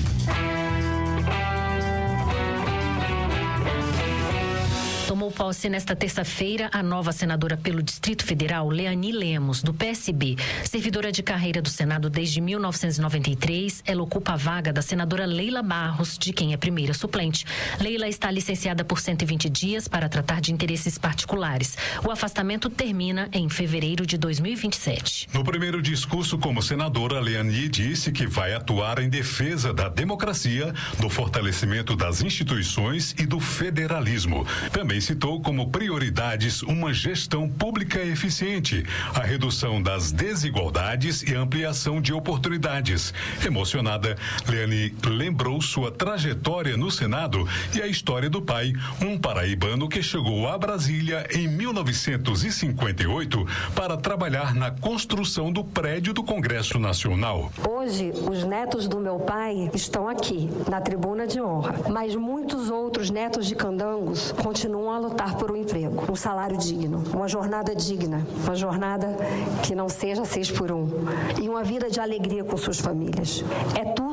[SPEAKER 10] Tomou posse nesta terça-feira a nova senadora pelo Distrito Federal, Leani Lemos, do P S B. Servidora de carreira do Senado desde mil novecentos e noventa e três, ela ocupa a vaga da senadora Leila Barros, de quem é primeira suplente. Leila está licenciada por cento e vinte dias para tratar de interesses particulares. O afastamento termina em fevereiro de dois mil e vinte e sete.
[SPEAKER 11] No primeiro discurso como senadora, Leani disse que vai atuar em defesa da democracia, do fortalecimento das instituições e do federalismo. Também citou como prioridades uma gestão pública eficiente, a redução das desigualdades e a ampliação de oportunidades. Emocionada, Leani lembrou sua trajetória no Senado e a história do pai, um paraibano que chegou a Brasília em mil novecentos e cinquenta e oito para trabalhar na construção do prédio do Congresso Nacional.
[SPEAKER 14] Hoje, os netos do meu pai estão aqui, na tribuna de honra, mas muitos outros netos de candangos continuam a lutar por um emprego, um salário digno, uma jornada digna, uma jornada que não seja seis por um e uma vida de alegria com suas famílias. É tudo o que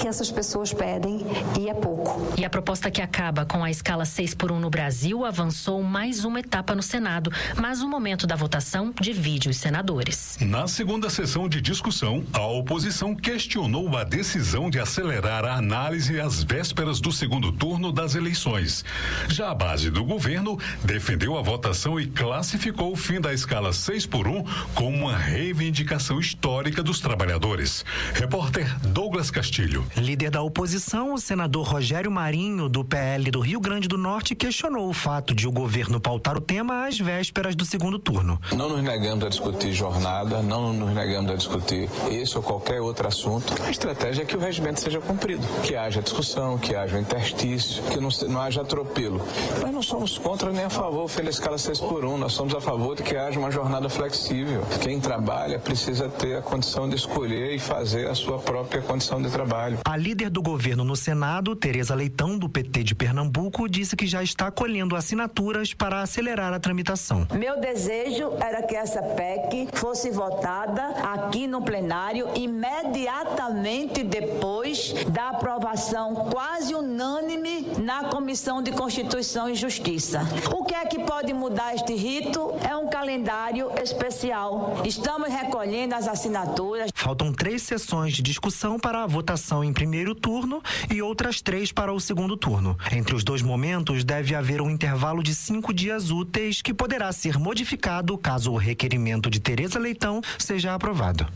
[SPEAKER 14] que essas pessoas pedem e é pouco.
[SPEAKER 10] E a proposta que acaba com a escala seis por um no Brasil avançou mais uma etapa no Senado, mas o momento da votação divide os senadores.
[SPEAKER 11] Na segunda sessão de discussão, a oposição questionou a decisão de acelerar a análise às vésperas do segundo turno das eleições. Já a base do governo defendeu a votação e classificou o fim da escala seis por um como uma reivindicação histórica dos trabalhadores. Repórter Douglas Castilho.
[SPEAKER 9] Líder da oposição, o senador Rogério Marinho, do P L do Rio Grande do Norte, questionou o fato de o governo pautar o tema às vésperas do segundo turno.
[SPEAKER 15] Não nos negamos a discutir jornada, não nos negamos a discutir esse ou qualquer outro assunto. A estratégia é que o regimento seja cumprido, que haja discussão, que haja um interstício, que não, não haja atropelo. Nós não somos contra nem a favor da escala seis por um, nós somos a favor de que haja uma jornada flexível. Quem trabalha precisa ter a condição de escolher e fazer a sua própria condição de trabalho.
[SPEAKER 9] A líder do governo no Senado, Tereza Leitão, do P T de Pernambuco, disse que já está colhendo assinaturas para acelerar a tramitação.
[SPEAKER 16] Meu desejo era que essa P E C fosse votada aqui no plenário imediatamente depois da aprovação quase unânime na Comissão de Constituição e Justiça. O que é que pode mudar este rito? É um calendário especial. Estamos recolhendo as assinaturas.
[SPEAKER 9] Faltam três sessões de discussão para a votação em primeiro turno e outras três para o segundo turno. Entre os dois momentos, deve haver um intervalo de cinco dias úteis que poderá ser modificado caso o requerimento de Tereza Leitão seja aprovado.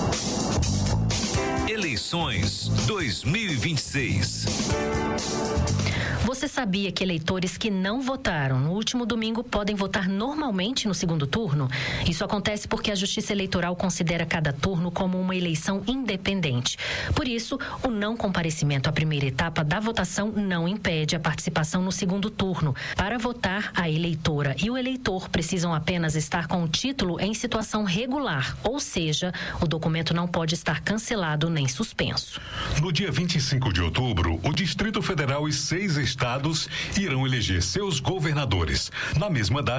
[SPEAKER 3] Eleições dois mil e vinte e seis.
[SPEAKER 10] Você sabia que eleitores que não votaram no último domingo podem votar normalmente no segundo turno? Isso acontece porque a Justiça Eleitoral considera cada turno como uma eleição independente. Por isso, o não comparecimento à primeira etapa da votação não impede a participação no segundo turno. Para votar, a eleitora e o eleitor precisam apenas estar com o título em situação regular, ou seja, o documento não pode estar cancelado nem suspenso.
[SPEAKER 11] No dia vinte e cinco de outubro, o Distrito Federal e seis estados irão eleger seus governadores. Na mesma data,